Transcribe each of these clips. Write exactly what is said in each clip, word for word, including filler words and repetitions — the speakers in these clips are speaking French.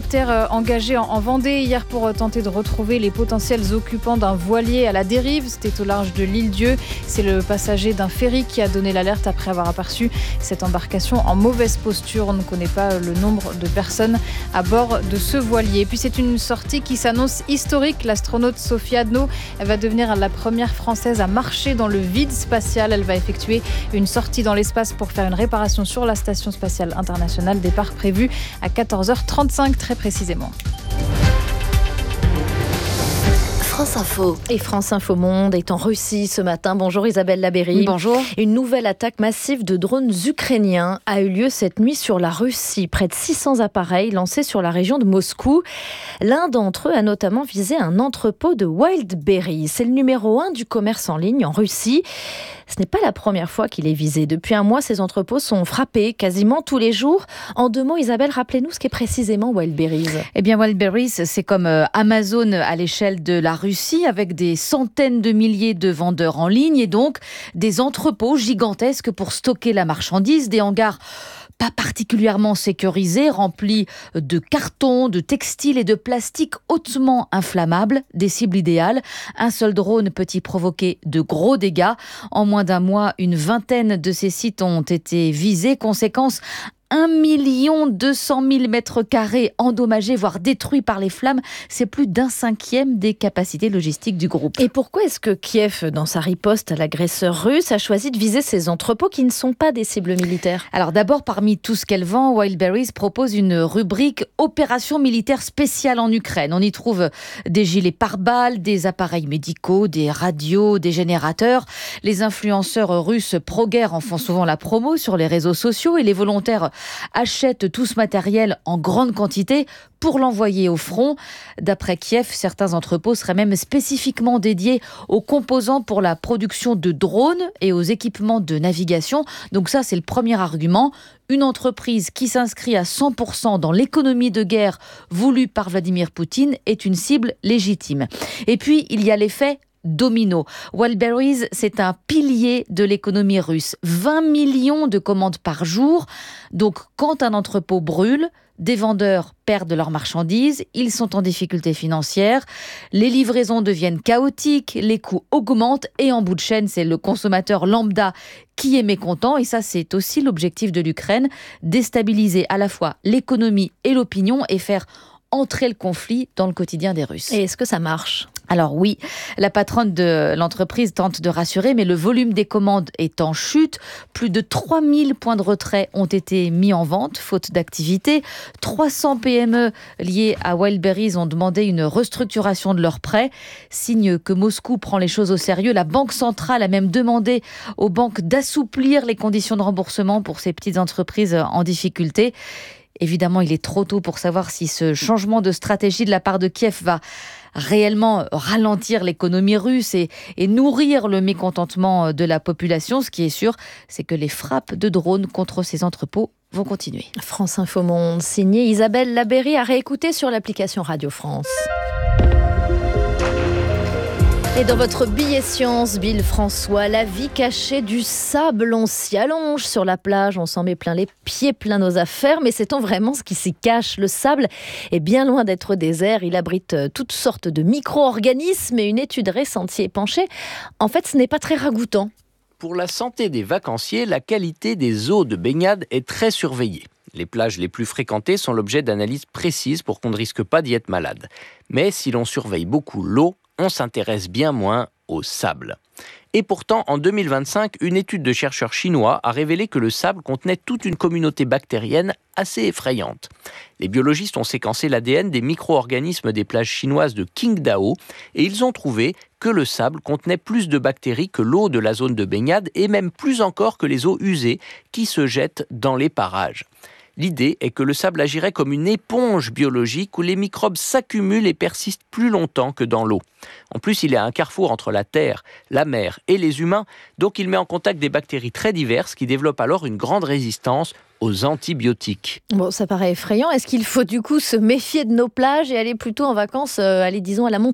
militaires engagés en Vendée hier pour tenter de retrouver les potentiels occupants d'un voilier à la dérive. C'était au large de l'île Dieu. C'est le passager d'un ferry qui a donné l'alerte après avoir aperçu cette embarcation en mauvaise posture. On ne connaît pas le nombre de personnes à bord de ce voilier. Et puis c'est une sortie qui s'annonce historique. L'astronaute Sophie Adno va devenir la première française à marcher dans le vide spatial. Elle va effectuer une sortie dans l'espace pour faire une réparation sur la station spatiale internationale. Départ prévu à quatorze heures trente-cinq très précisément. France Info. Et France Info Monde est en Russie ce matin. Bonjour Isabelle Labéry. Bonjour. Une nouvelle attaque massive de drones ukrainiens a eu lieu cette nuit sur la Russie. Près de six cents appareils lancés sur la région de Moscou. L'un d'entre eux a notamment visé un entrepôt de Wildberries. C'est le numéro un du commerce en ligne en Russie. Ce n'est pas la première fois qu'il est visé. Depuis un mois, ces entrepôts sont frappés quasiment tous les jours. En deux mots, Isabelle, rappelez-nous ce qu'est précisément Wildberries. Eh bien, Wildberries, c'est comme Amazon à l'échelle de la Russie, avec des centaines de milliers de vendeurs en ligne et donc des entrepôts gigantesques pour stocker la marchandise, des hangars pas particulièrement sécurisés, remplis de cartons, de textiles et de plastique hautement inflammables, des cibles idéales. Un seul drone peut y provoquer de gros dégâts. En moins d'un mois, une vingtaine de ces sites ont été visés. Conséquence, un million deux cent mille mètres carrés endommagés, voire détruits par les flammes. C'est plus d'un cinquième des capacités logistiques du groupe. Et pourquoi est-ce que Kiev, dans sa riposte à l'agresseur russe, a choisi de viser ces entrepôts qui ne sont pas des cibles militaires ? Alors d'abord, parmi tout ce qu'elle vend, Wildberries propose une rubrique opération militaire spéciale en Ukraine. On y trouve des gilets pare-balles, des appareils médicaux, des radios, des générateurs. Les influenceurs russes pro-guerre en font souvent la promo sur les réseaux sociaux et les volontaires achètent tout ce matériel en grande quantité pour l'envoyer au front. D'après Kiev, certains entrepôts seraient même spécifiquement dédiés aux composants pour la production de drones et aux équipements de navigation. Donc ça, c'est le premier argument. Une entreprise qui s'inscrit à cent pour cent dans l'économie de guerre voulue par Vladimir Poutine est une cible légitime. Et puis, il y a l'effet domino. Wildberries, c'est un pilier de l'économie russe. vingt millions de commandes par jour. Donc, quand un entrepôt brûle, des vendeurs perdent leurs marchandises, ils sont en difficulté financière, les livraisons deviennent chaotiques, les coûts augmentent et en bout de chaîne, c'est le consommateur lambda qui est mécontent. Et ça, c'est aussi l'objectif de l'Ukraine, déstabiliser à la fois l'économie et l'opinion et faire entrer le conflit dans le quotidien des Russes. Et est-ce que ça marche ? Alors oui, la patronne de l'entreprise tente de rassurer, mais le volume des commandes est en chute. Plus de trois mille points de retrait ont été mis en vente, faute d'activité. trois cents P M E liés à Wildberries ont demandé une restructuration de leurs prêts. Signe que Moscou prend les choses au sérieux. La Banque centrale a même demandé aux banques d'assouplir les conditions de remboursement pour ces petites entreprises en difficulté. Évidemment, il est trop tôt pour savoir si ce changement de stratégie de la part de Kiev va réellement ralentir l'économie russe et, et nourrir le mécontentement de la population. Ce qui est sûr, c'est que les frappes de drones contre ces entrepôts vont continuer. France Info Monde, signée Isabelle Labéry, à réécouter sur l'application Radio France. Et dans votre billet science, Bill François, la vie cachée du sable. On s'y allonge sur la plage, on s'en met plein les pieds, plein nos affaires. Mais sait-on vraiment ce qui s'y cache ? Le sable est bien loin d'être désert. Il abrite toutes sortes de micro-organismes et une étude récente s'y est penchée. En fait, ce n'est pas très ragoûtant. Pour la santé des vacanciers, la qualité des eaux de baignade est très surveillée. Les plages les plus fréquentées sont l'objet d'analyses précises pour qu'on ne risque pas d'y être malade. Mais si l'on surveille beaucoup l'eau, on s'intéresse bien moins au sable. Et pourtant, en deux mille vingt-cinq, une étude de chercheurs chinois a révélé que le sable contenait toute une communauté bactérienne assez effrayante. Les biologistes ont séquencé l'A D N des micro-organismes des plages chinoises de Qingdao et ils ont trouvé que le sable contenait plus de bactéries que l'eau de la zone de baignade et même plus encore que les eaux usées qui se jettent dans les parages. L'idée est que le sable agirait comme une éponge biologique où les microbes s'accumulent et persistent plus longtemps que dans l'eau. En plus, il y a un carrefour entre la terre, la mer et les humains, donc il met en contact des bactéries très diverses qui développent alors une grande résistance aux antibiotiques. Bon, ça paraît effrayant. Est-ce qu'il faut du coup se méfier de nos plages et aller plutôt en vacances, euh, aller disons à la montagne ?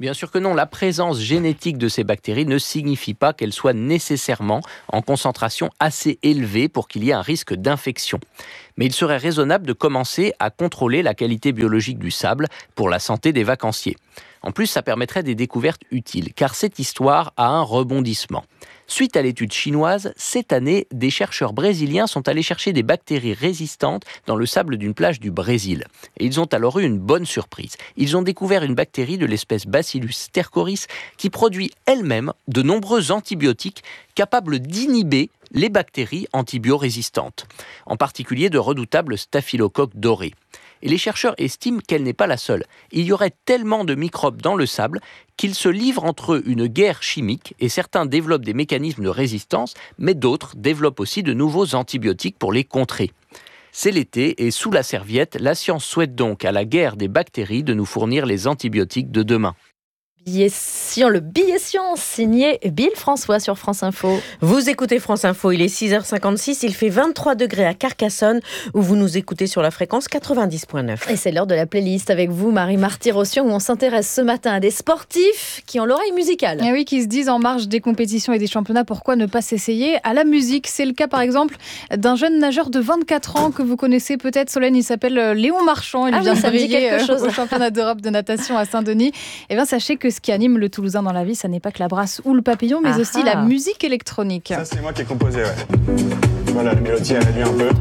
Bien sûr que non, la présence génétique de ces bactéries ne signifie pas qu'elles soient nécessairement en concentration assez élevée pour qu'il y ait un risque d'infection. Mais il serait raisonnable de commencer à contrôler la qualité biologique du sable pour la santé des vacanciers. En plus, ça permettrait des découvertes utiles, car cette histoire a un rebondissement. Suite à l'étude chinoise, cette année, des chercheurs brésiliens sont allés chercher des bactéries résistantes dans le sable d'une plage du Brésil. Et ils ont alors eu une bonne surprise. Ils ont découvert une bactérie de l'espèce Bacillus stercoris qui produit elle-même de nombreux antibiotiques capables d'inhiber les bactéries antibiorésistantes, en particulier de redoutables staphylocoques dorés. Et les chercheurs estiment qu'elle n'est pas la seule. Il y aurait tellement de microbes dans le sable qu'ils se livrent entre eux une guerre chimique et certains développent des mécanismes de résistance, mais d'autres développent aussi de nouveaux antibiotiques pour les contrer. C'est l'été et sous la serviette, la science souhaite donc à la guerre des bactéries de nous fournir les antibiotiques de demain. Billet science, le billet science signé Bill François sur France Info. Vous écoutez France Info, il est six heures cinquante-six, il fait vingt-trois degrés à Carcassonne où vous nous écoutez sur la fréquence quatre-vingt-dix virgule neuf. Et c'est l'heure de la playlist avec vous, Marie-Marty Rossian, où on s'intéresse ce matin à des sportifs qui ont l'oreille musicale. Et oui, qui se disent en marge des compétitions et des championnats, pourquoi ne pas s'essayer à la musique. C'est le cas par exemple d'un jeune nageur de vingt-quatre ans que vous connaissez peut-être, Solène, il s'appelle Léon Marchand, il ah vient oui, de ça me dit briller quelque chose. au championnat d'Europe de natation à Saint-Denis. Et bien sachez que ce qui anime le Toulousain dans la vie, ça n'est pas que la brasse ou le papillon, mais ah aussi ah. la musique électronique. Ça, c'est moi qui ai composé, ouais. Voilà, la mélodie, elle réduit un peu.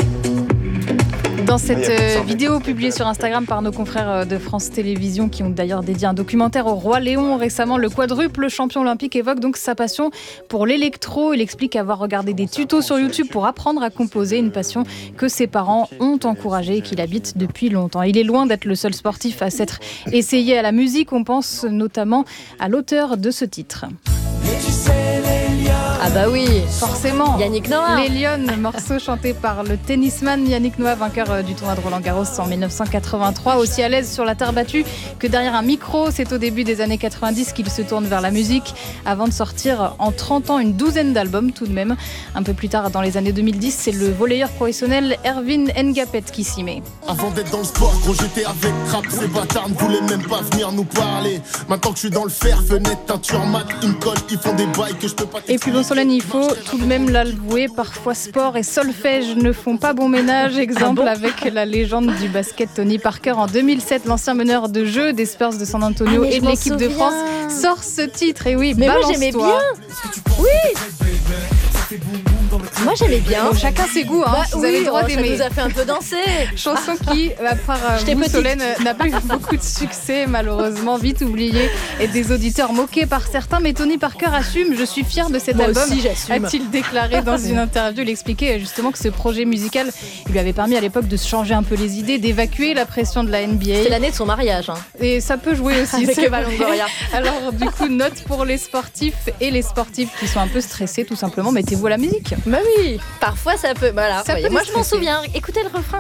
Dans cette euh, vidéo publiée sur Instagram par nos confrères de France Télévisions, qui ont d'ailleurs dédié un documentaire au roi Léon récemment, le quadruple champion olympique évoque donc sa passion pour l'électro. Il explique avoir regardé des tutos sur YouTube pour apprendre à composer, une passion que ses parents ont encouragée et qu'il habite depuis longtemps. Il est loin d'être le seul sportif à s'être essayé à la musique. On pense notamment à l'auteur de ce titre. Ah bah oui, forcément. Yannick Noah. Les Lyonnes, morceau chanté par le tennisman Yannick Noah, vainqueur du tournoi de Roland-Garros en dix-neuf cent quatre-vingt-trois. Aussi à l'aise sur la terre battue que derrière un micro. C'est au début des années quatre-vingt-dix qu'il se tourne vers la musique avant de sortir en trente ans une douzaine d'albums tout de même. Un peu plus tard, dans les années deux mille dix, c'est le volleyeur professionnel Erwin Ngapet qui s'y met. Avant d'être dans le sport, gros, j'étais avec rap. Ces bâtards ne voulaient même pas venir nous parler. Maintenant que je suis dans le fer, fenêtre, teinture mat, ils me collent, ils font des bails que je peux pas t'expliquer. Et puis bon, Solène, il faut tout de même l'avouer, parfois sport et solfège ne font pas bon ménage. Exemple ah bon avec la légende du basket Tony Parker. En deux mille sept, l'ancien meneur de jeu des Spurs de San Antonio ah, et de l'équipe de France sort ce titre. Et oui, mais moi balance-toi. j'aimais bien. Oui. Moi j'aimais bien. Bon, chacun ses goûts, hein. Bah, vous oui, avez le droit oh, d'aimer. Ça nous a fait un peu danser. Chanson qui, à part euh, vous, petite. Solène, n'a pas eu beaucoup de succès, malheureusement, vite oubliée, et des auditeurs moqués par certains. Mais Tony Parker assume, je suis fier de cet Moi album, aussi, j'assume. a-t-il déclaré dans une interview. Il expliquait justement que ce projet musical lui avait permis à l'époque de se changer un peu les idées, d'évacuer la pression de la N B A. C'est l'année de son mariage. Hein. Et ça peut jouer aussi. Avec c'est Eva Longoria. Alors du coup, note pour les sportifs et les sportifs qui sont un peu stressés, tout simplement, mettez-vous à la musique. Bah oui, parfois ça peut. Voilà, Ça voyez, peut moi je m'en stresser. souviens. Écoutez le refrain.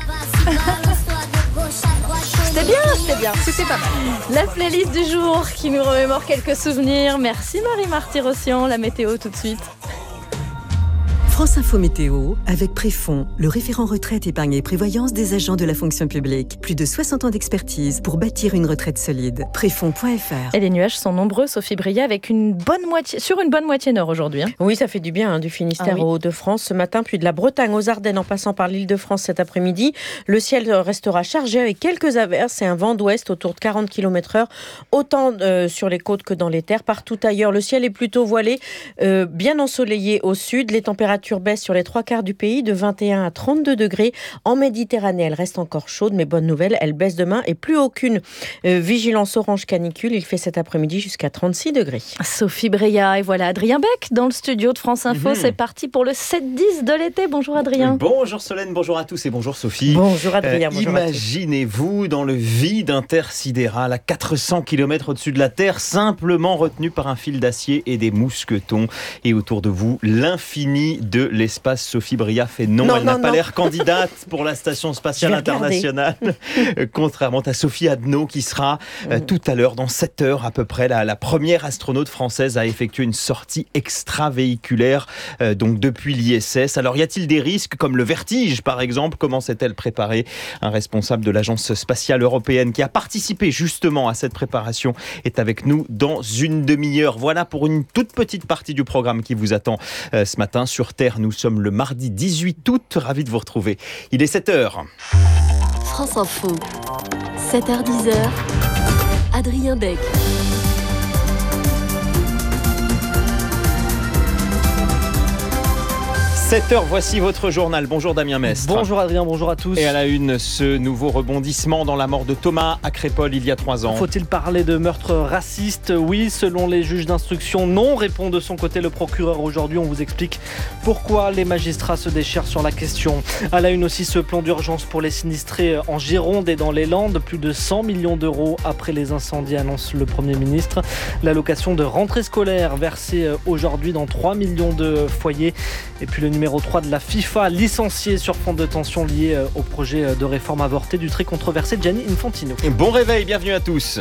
C'était bien, c'était bien. C'était pas mal. La playlist du jour qui nous remémore quelques souvenirs. Merci Marie-Marty Rossian. La météo tout de suite. France Info Météo, avec Préfond, le référent retraite, épargne et prévoyance des agents de la fonction publique. Plus de soixante ans d'expertise pour bâtir une retraite solide. Préfond point f r. Et les nuages sont nombreux, Sophie Brillat, avec une bonne moitié, sur une bonne moitié nord aujourd'hui. Hein. Oui, ça fait du bien, hein, du Finistère Ah oui. aux Hauts-de-France ce matin, puis de la Bretagne aux Ardennes en passant par l'Île-de-France cet après-midi. Le ciel restera chargé avec quelques averses et un vent d'ouest autour de quarante kilomètres heure, autant euh, sur les côtes que dans les terres. Partout ailleurs, le ciel est plutôt voilé, euh, bien ensoleillé au sud. Les températures baissent sur les trois quarts du pays de vingt et un à trente-deux degrés. En Méditerranée, elle reste encore chaude, mais bonne nouvelle, elle baisse demain et plus aucune euh, vigilance orange canicule. Il fait cet après-midi jusqu'à trente-six degrés. Sophie Brillat et voilà Adrien Beck dans le studio de France Info. Mmh. C'est parti pour le sept dix de l'été. Bonjour Adrien. Bonjour Solène, bonjour à tous et bonjour Sophie. Bonjour Adrien, Euh, bonjour à tous. imaginez-vous dans le vide intersidéral à quatre cents kilomètres au-dessus de la Terre, simplement retenu par un fil d'acier et des mousquetons. Et autour de vous, l'infini de l'espace. Sophie Bria fait non, non elle non, n'a pas non. l'air candidate pour la Station Spatiale Internationale, contrairement à Sophie Adno qui sera euh, mmh. tout à l'heure, dans sept heures à peu près, la, la première astronaute française à effectuer une sortie extravéhiculaire, euh, donc depuis l'I S S. Alors y a-t-il des risques comme le vertige par exemple? Comment s'est-elle préparée? Un responsable de l'Agence spatiale européenne qui a participé justement à cette préparation est avec nous dans une demi-heure. Voilà pour une toute petite partie du programme qui vous attend euh, ce matin sur Terre. Nous sommes le mardi dix-huit août. Ravi de vous retrouver. Il est sept heures. France Info, sept heures dix, Adrien Beck. sept heures, voici votre journal. Bonjour Damien Mestre. Bonjour Adrien, bonjour à tous. Et à la une, ce nouveau rebondissement dans la mort de Thomas à Crépol il y a trois ans. Faut-il parler de meurtre raciste? Oui, selon les juges d'instruction, non, répond de son côté le procureur aujourd'hui. On vous explique pourquoi les magistrats se déchirent sur la question. À la une aussi, ce plan d'urgence pour les sinistrés en Gironde et dans les Landes. Plus de cent millions d'euros après les incendies, annonce le Premier ministre. L'allocation de rentrée scolaire versée aujourd'hui dans trois millions de foyers. Et puis le numéro trois de la FIFA, licencié sur fond de tension lié au projet de réforme avorté du très controversé Gianni Infantino. Bon réveil, bienvenue à tous.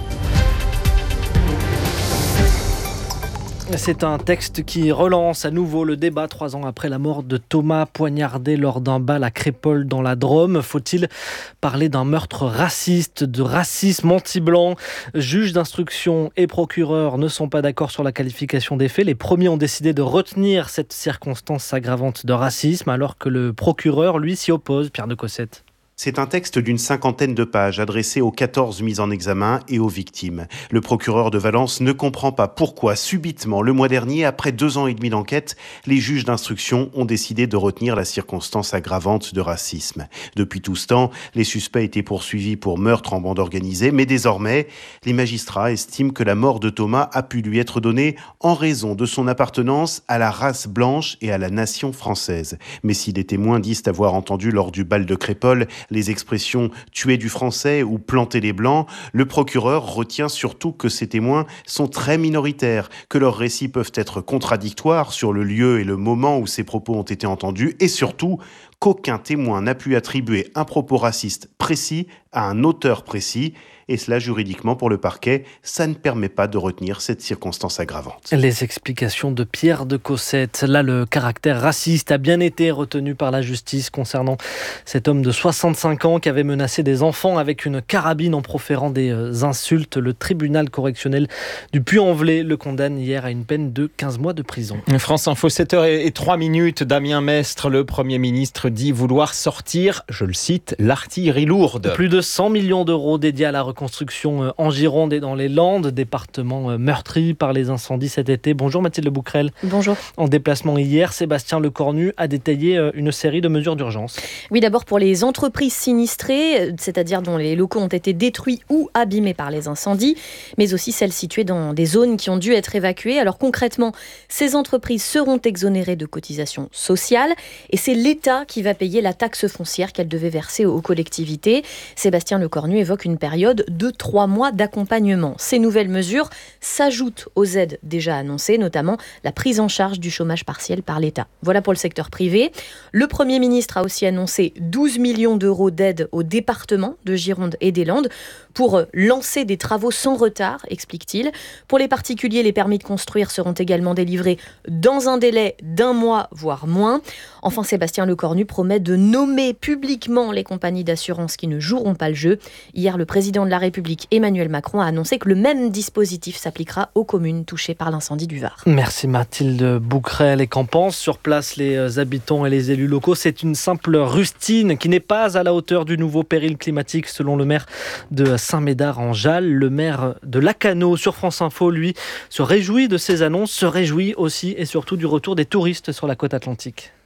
C'est un texte qui relance à nouveau le débat trois ans après la mort de Thomas, poignardé lors d'un bal à Crépol dans la Drôme. Faut-il parler d'un meurtre raciste, de racisme anti-blanc? Juges d'instruction et procureurs ne sont pas d'accord sur la qualification des faits. Les premiers ont décidé de retenir cette circonstance aggravante de racisme, alors que le procureur, lui, s'y oppose. Pierre de Cossette. C'est un texte d'une cinquantaine de pages adressé aux quatorze mises en examen et aux victimes. Le procureur de Valence ne comprend pas pourquoi, subitement, le mois dernier, après deux ans et demi d'enquête, les juges d'instruction ont décidé de retenir la circonstance aggravante de racisme. Depuis tout ce temps, les suspects étaient poursuivis pour meurtre en bande organisée, mais désormais, les magistrats estiment que la mort de Thomas a pu lui être donnée en raison de son appartenance à la race blanche et à la nation française. Mais si les témoins disent avoir entendu lors du bal de Crépol les expressions « tuer du français » ou « planter les blancs », le procureur retient surtout que ces témoins sont très minoritaires, que leurs récits peuvent être contradictoires sur le lieu et le moment où ces propos ont été entendus, et surtout qu'aucun témoin n'a pu attribuer un propos raciste précis à un auteur précis. Et cela, juridiquement, pour le parquet, ça ne permet pas de retenir cette circonstance aggravante. Les explications de Pierre de Cossette. Là, le caractère raciste a bien été retenu par la justice concernant cet homme de soixante-cinq ans qui avait menacé des enfants avec une carabine en proférant des insultes. Le tribunal correctionnel du Puy-en-Velay le condamne hier à une peine de quinze mois de prison. France Info, sept heures et trois minutes. Damien Mestre, le Premier ministre, dit vouloir sortir, je le cite, l'artillerie lourde. Plus de cent millions d'euros dédiés à la reconstruction en Gironde et dans les Landes, département meurtri par les incendies cet été. Bonjour Mathilde Bouquerel. Bonjour. En déplacement hier, Sébastien Lecornu a détaillé une série de mesures d'urgence. Oui, d'abord pour les entreprises sinistrées, c'est-à-dire dont les locaux ont été détruits ou abîmés par les incendies, mais aussi celles situées dans des zones qui ont dû être évacuées. Alors concrètement, ces entreprises seront exonérées de cotisations sociales et c'est l'État qui va payer la taxe foncière qu'elle devait verser aux collectivités. Sébastien Lecornu évoque une période de trois mois d'accompagnement. Ces nouvelles mesures s'ajoutent aux aides déjà annoncées, notamment la prise en charge du chômage partiel par l'État. Voilà pour le secteur privé. Le Premier ministre a aussi annoncé douze millions d'euros d'aide aux départements de Gironde et des Landes pour lancer des travaux sans retard, explique-t-il. Pour les particuliers, les permis de construire seront également délivrés dans un délai d'un mois, voire moins. Enfin, Sébastien Lecornu promet de nommer publiquement les compagnies d'assurance qui ne joueront pas le jeu. Hier, le président de la République, Emmanuel Macron, a annoncé que le même dispositif s'appliquera aux communes touchées par l'incendie du Var. Merci Mathilde Bouquerel. Et qu'en pensent sur place les habitants et les élus locaux? C'est une simple rustine qui n'est pas à la hauteur du nouveau péril climatique, selon le maire de Saint-Médard en Jalles. Le maire de Lacanau sur France Info, lui, se réjouit de ces annonces, se réjouit aussi et surtout du retour des touristes sur la côte atlantique.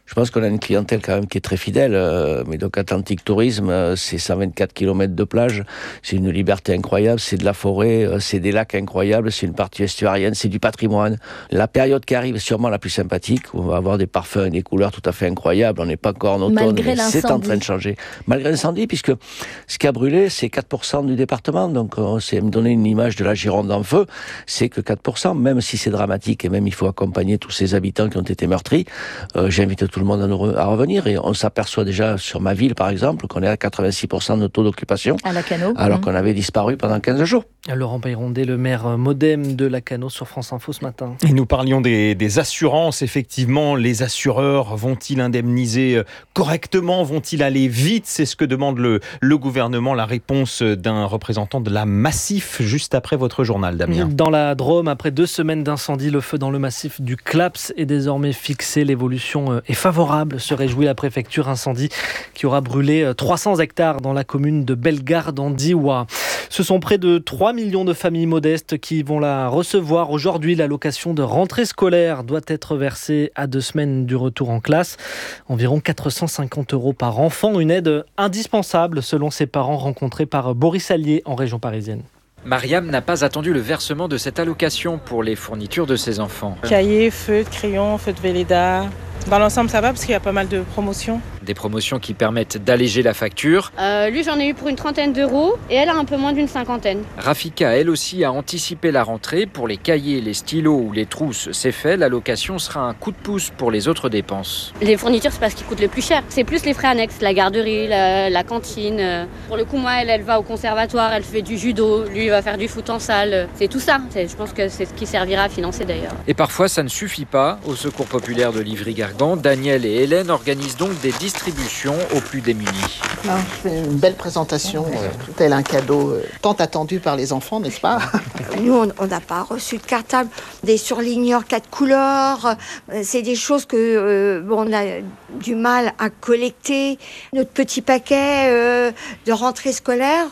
Je pense qu'on a une clientèle quand même qui est très fidèle. Euh, Médoc Atlantique Tourisme, euh, c'est cent vingt-quatre kilomètres de plage, c'est une liberté incroyable, c'est de la forêt, euh, c'est des lacs incroyables, c'est une partie estuarienne, c'est du patrimoine. La période qui arrive est sûrement la plus sympathique, où on va avoir des parfums et des couleurs tout à fait incroyables. On n'est pas encore en automne, Malgré mais c'est en train de changer. Malgré l'incendie, puisque ce qui a brûlé, c'est quatre pour cent du département. Donc, euh, c'est me donner une image de la Gironde en feu, c'est que quatre pour cent, même si c'est dramatique, et même il faut accompagner tous ces habitants qui ont été meurtris, euh, j'invite tout le monde à, nous re- à revenir, et on s'aperçoit déjà sur ma ville, par exemple, qu'on est à quatre-vingt-six pour cent de taux d'occupation, à Lacanau, alors mmh. qu'on avait disparu pendant quinze jours. Laurent Bayrondet, le maire modem de Lacanau sur France Info ce matin. Et nous parlions des, des assurances. Effectivement, les assureurs vont-ils indemniser correctement? Vont-ils aller vite? C'est ce que demande le, le gouvernement. La réponse d'un représentant de la Massif juste après votre journal, Damien. Dans la Drôme, après deux semaines d'incendie, le feu dans le massif du Claps est désormais fixé. L'évolution est favorable, se réjouit la préfecture. Incendie qui aura brûlé trois cents hectares dans la commune de Bellegarde en Diois. Ce sont près de trois millions de familles modestes qui vont la recevoir aujourd'hui. L'allocation de rentrée scolaire doit être versée à deux semaines du retour en classe. Environ quatre cent cinquante euros par enfant, une aide indispensable selon ses parents rencontrés par Boris Allier en région parisienne. Mariam n'a pas attendu le versement de cette allocation pour les fournitures de ses enfants. Cahiers, feutres, crayons, feutres Velleda. Dans l'ensemble, ça va parce qu'il y a pas mal de promotions. Des promotions qui permettent d'alléger la facture. Euh, lui, j'en ai eu pour une trentaine d'euros et elle a un peu moins d'une cinquantaine. Rafika, elle aussi, a anticipé la rentrée. Pour les cahiers, les stylos ou les trousses, c'est fait. L'allocation sera un coup de pouce pour les autres dépenses. Les fournitures, c'est pas ce qui coûte le plus cher. C'est plus les frais annexes, la garderie, la, la cantine. Pour le coup, moi, elle, elle va au conservatoire, elle fait du judo. Lui, il va faire du foot en salle. C'est tout ça. C'est, je pense que c'est ce qui servira à financer d'ailleurs. Et parfois, ça ne suffit pas. Au Secours populaire de Livry-Gargan, Daniel et Hélène organisent donc des distributions aux plus démunis. Non, c'est une belle présentation, euh, tel un cadeau euh, tant attendu par les enfants, n'est-ce pas? Nous, on n'a pas reçu de cartable, des surligneurs quatre couleurs. C'est des choses que euh, bon, on a du mal à collecter. Notre petit paquet euh, de rentrée scolaire,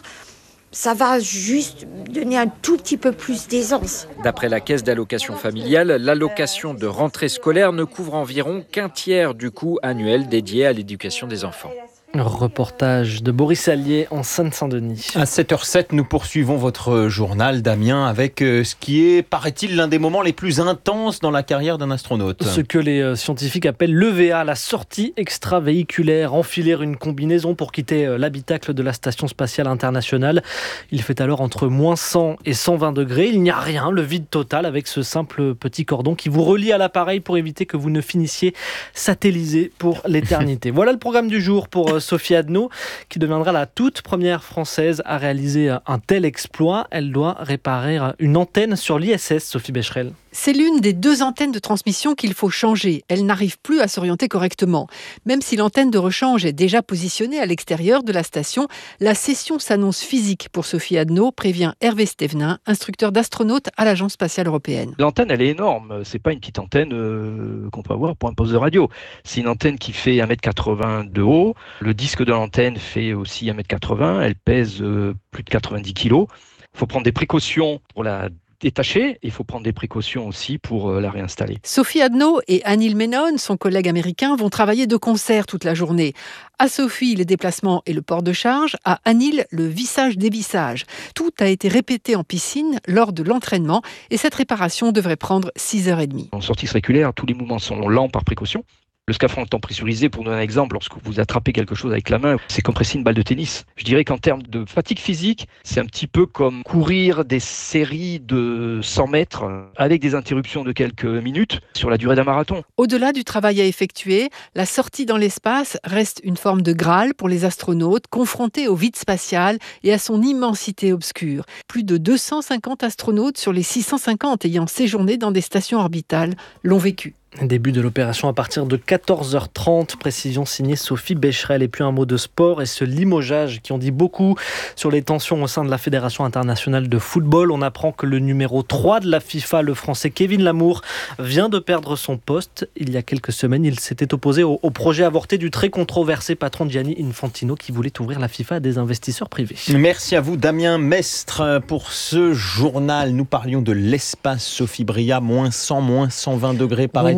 ça va juste donner un tout petit peu plus d'aisance. D'après la caisse d'allocation familiale, l'allocation de rentrée scolaire ne couvre environ qu'un tiers du coût annuel dédié à l'éducation des enfants. Reportage de Boris Allier en Seine-Saint-Denis. À sept heures zéro sept, nous poursuivons votre journal, Damien, avec ce qui est, paraît-il, l'un des moments les plus intenses dans la carrière d'un astronaute. Ce que les scientifiques appellent l'E V A, la sortie extravéhiculaire, enfiler une combinaison pour quitter l'habitacle de la Station spatiale internationale. Il fait alors entre moins cent et cent vingt degrés. Il n'y a rien, le vide total, avec ce simple petit cordon qui vous relie à l'appareil pour éviter que vous ne finissiez satellisé pour l'éternité. Voilà le programme du jour pour Sophie Adno, qui deviendra la toute première Française à réaliser un tel exploit. Elle doit réparer une antenne sur l'I S S, Sophie Becherel. C'est l'une des deux antennes de transmission qu'il faut changer. Elle n'arrive plus à s'orienter correctement. Même si l'antenne de rechange est déjà positionnée à l'extérieur de la station, la session s'annonce physique pour Sophie Adno, prévient Hervé Stevenin, instructeur d'astronaute à l'Agence spatiale européenne. L'antenne, elle est énorme. C'est pas une petite antenne euh, qu'on peut avoir pour un poste de radio. C'est une antenne qui fait un mètre quatre-vingts de haut. Le disque de l'antenne fait aussi un mètre quatre-vingts. Elle pèse euh, plus de quatre-vingt-dix kilos. Il faut prendre des précautions pour la détachée, il faut prendre des précautions aussi pour euh, la réinstaller. Sophie Adno et Anil Menon, son collègue américain, vont travailler de concert toute la journée. À Sophie, les déplacements et le port de charge. À Anil, le vissage-dévissage. Tout a été répété en piscine lors de l'entraînement et cette réparation devrait prendre six heures trente. En sortie circulaire, tous les mouvements sont lents par précaution. Le scaphandre étant pressurisé, pour donner un exemple, lorsque vous attrapez quelque chose avec la main, c'est comme presser une balle de tennis. Je dirais qu'en termes de fatigue physique, c'est un petit peu comme courir des séries de cent mètres avec des interruptions de quelques minutes sur la durée d'un marathon. Au-delà du travail à effectuer, la sortie dans l'espace reste une forme de Graal pour les astronautes confrontés au vide spatial et à son immensité obscure. Plus de deux cent cinquante astronautes sur les six cent cinquante ayant séjourné dans des stations orbitales l'ont vécu. Début de l'opération à partir de quatorze heures trente, précision signée Sophie Becherel. Et puis un mot de sport et ce limogeage qui en dit beaucoup sur les tensions au sein de la Fédération internationale de football. On apprend que le numéro trois de la FIFA, le français Kevin Lamour, vient de perdre son poste. Il y a quelques semaines, il s'était opposé au, au projet avorté du très controversé patron Gianni Infantino qui voulait ouvrir la FIFA à des investisseurs privés. Merci à vous Damien Mestre pour ce journal. Nous parlions de l'espace, Sophie Bria, moins cent, moins cent vingt degrés paraît-il. Oui,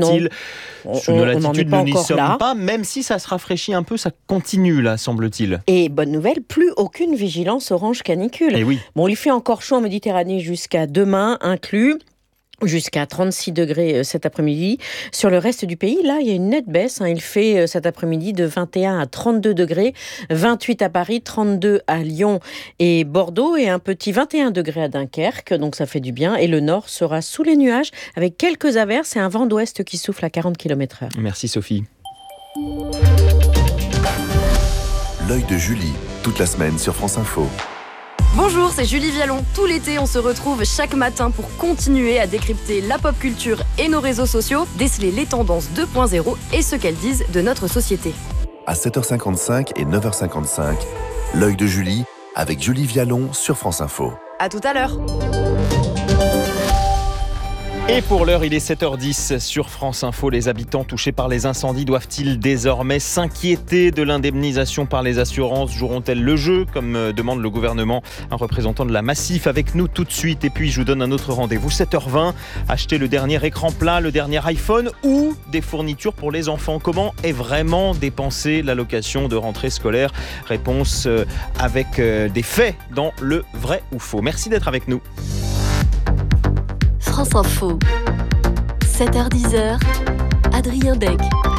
semble-t-il. On, Sous on, nos on latitudes, pas nous n'y encore sommes là. pas, même si ça se rafraîchit un peu, ça continue là, semble-t-il. Et bonne nouvelle, plus aucune vigilance orange canicule. Et oui. Bon, il fait encore chaud en Méditerranée jusqu'à demain inclus. Jusqu'à trente-six degrés cet après-midi. Sur le reste du pays, là, il y a une nette baisse. Hein. Il fait cet après-midi de vingt et un à trente-deux degrés, vingt-huit à Paris, trente-deux à Lyon et Bordeaux et un petit vingt et un degrés à Dunkerque. Donc ça fait du bien. Et le nord sera sous les nuages avec quelques averses et un vent d'ouest qui souffle à quarante kilomètres heure. Merci Sophie. L'œil de Julie, toute la semaine sur France Info. Bonjour, c'est Julie Vialon. Tout l'été, on se retrouve chaque matin pour continuer à décrypter la pop culture et nos réseaux sociaux, déceler les tendances deux point zéro et ce qu'elles disent de notre société. À sept heures cinquante-cinq et neuf heures cinquante-cinq, l'œil de Julie avec Julie Vialon sur France Info. À tout à l'heure. Et pour l'heure, il est sept heures dix sur France Info. Les habitants touchés par les incendies doivent-ils désormais s'inquiéter de l'indemnisation par les assurances ? Joueront-elles le jeu, comme demande le gouvernement ? Un représentant de la Massif avec nous tout de suite. Et puis, je vous donne un autre rendez-vous, sept heures vingt. Achetez le dernier écran plat, le dernier iPhone ou des fournitures pour les enfants. Comment est vraiment dépensée l'allocation de rentrée scolaire ? Réponse avec des faits dans le vrai ou faux. Merci d'être avec nous. France Info, sept heures dix, Adrien Dec.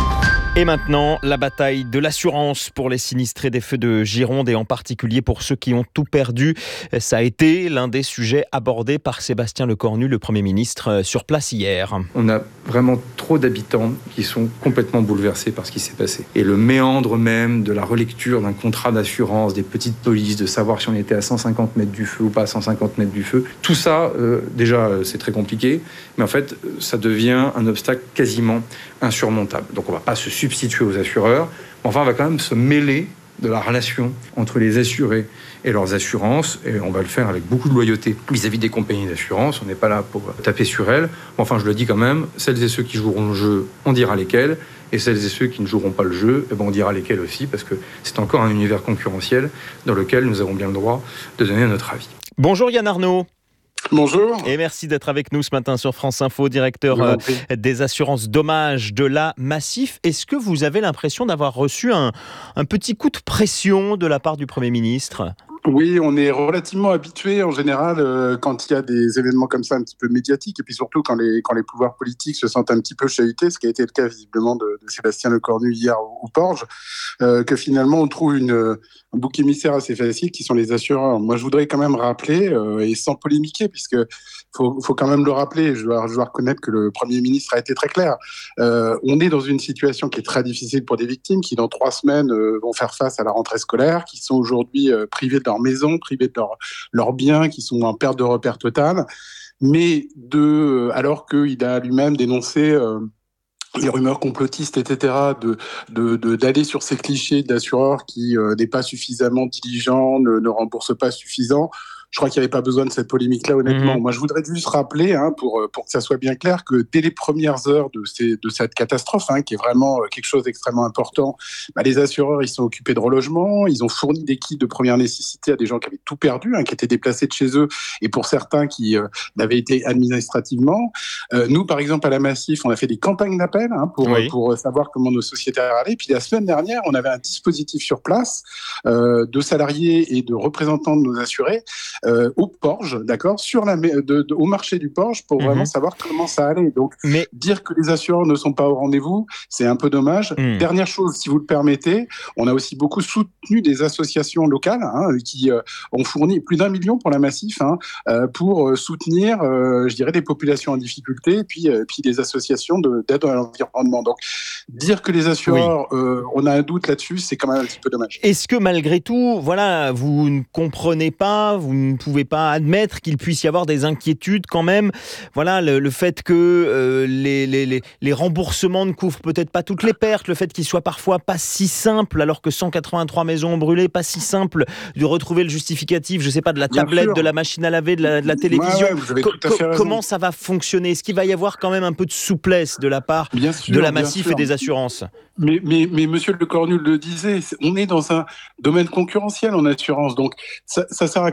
Et maintenant, la bataille de l'assurance pour les sinistrés des feux de Gironde et en particulier pour ceux qui ont tout perdu. Ça a été l'un des sujets abordés par Sébastien Lecornu, le Premier ministre, sur place hier. On a vraiment trop d'habitants qui sont complètement bouleversés par ce qui s'est passé. Et le méandre même de la relecture d'un contrat d'assurance, des petites polices, de savoir si on était à cent cinquante mètres du feu ou pas à cent cinquante mètres du feu, tout ça, euh, déjà, c'est très compliqué. Mais en fait, ça devient un obstacle quasiment insurmontable. Donc on ne va pas se substituer aux assureurs, mais enfin on va quand même se mêler de la relation entre les assurés et leurs assurances, et on va le faire avec beaucoup de loyauté vis-à-vis des compagnies d'assurance. On n'est pas là pour taper sur elles. Enfin, je le dis quand même, celles et ceux qui joueront le jeu, on dira lesquels, et celles et ceux qui ne joueront pas le jeu, eh ben on dira lesquels aussi, parce que c'est encore un univers concurrentiel dans lequel nous avons bien le droit de donner notre avis. Bonjour Yann Arnaud. Bonjour. Et merci d'être avec nous ce matin sur France Info, directeur euh, des assurances dommages de la Massif. Est-ce que vous avez l'impression d'avoir reçu un, un petit coup de pression de la part du Premier ministre ? Oui, on est relativement habitué en général euh, quand il y a des événements comme ça un petit peu médiatiques et puis surtout quand les, quand les pouvoirs politiques se sentent un petit peu chahutés, ce qui a été le cas visiblement de, de Sébastien Lecornu hier au, au Porge, euh, que finalement on trouve une, un bouc émissaire assez facile qui sont les assureurs. Moi je voudrais quand même rappeler, euh, et sans polémiquer, puisque faut, faut quand même le rappeler, je dois, je dois reconnaître que le Premier ministre a été très clair, euh, on est dans une situation qui est très difficile pour des victimes qui dans trois semaines euh, vont faire face à la rentrée scolaire, qui sont aujourd'hui euh, privées de leur maison, privés de leurs leur biens, qui sont en perte de repère totale, mais de, alors qu'il a lui-même dénoncé euh, les rumeurs complotistes, et cetera, de, de, de, d'aller sur ces clichés d'assureurs qui euh, n'est pas suffisamment diligent, ne, ne rembourse pas suffisant. Je crois qu'il n'y avait pas besoin de cette polémique-là, honnêtement. Mmh. Moi, je voudrais juste rappeler, hein, pour, pour que ça soit bien clair, que dès les premières heures de, ces, de cette catastrophe, hein, qui est vraiment quelque chose d'extrêmement important, bah, les assureurs, ils sont occupés de relogement, ils ont fourni des kits de première nécessité à des gens qui avaient tout perdu, hein, qui étaient déplacés de chez eux, et pour certains qui euh, n'avaient été administrativement. Euh, nous, par exemple, à la Massif, on a fait des campagnes d'appel hein, pour, oui. pour savoir comment nos sociétaires allaient. Puis la semaine dernière, on avait un dispositif sur place euh, de salariés et de représentants de nos assurés, Euh, au Porge, d'accord, sur la, de, de, au marché du Porge pour mmh. vraiment savoir comment ça allait. Donc, Mais... dire que les assureurs ne sont pas au rendez-vous, c'est un peu dommage. Mmh. Dernière chose, si vous le permettez, on a aussi beaucoup soutenu des associations locales hein, qui euh, ont fourni plus d'un million pour la Massif hein, euh, pour euh, soutenir, euh, je dirais, des populations en difficulté et puis, euh, puis des associations de, d'aide à l'environnement. Donc, dire que les assureurs, oui. euh, on a un doute là-dessus, c'est quand même un petit peu dommage. Est-ce que malgré tout, voilà, vous ne comprenez pas, vous ne pouvez pas admettre qu'il puisse y avoir des inquiétudes quand même. Voilà, le, le fait que euh, les, les, les, les remboursements ne couvrent peut-être pas toutes les pertes, le fait qu'il soit parfois pas si simple, alors que cent quatre-vingt-trois maisons ont brûlé, pas si simple de retrouver le justificatif, je sais pas, de la Bien tablette, sûr. de la machine à laver, de la, de la télévision. Ouais, ouais, vous avez tout à fait raison. Comment ça va fonctionner ? Est-ce qu'il va y avoir quand même un peu de souplesse de la part bien sûr, de la Massif et des assurances ? Mais, mais, mais Monsieur Lecornu le disait, on est dans un domaine concurrentiel en assurance, donc ça, ça sert à quoi de mal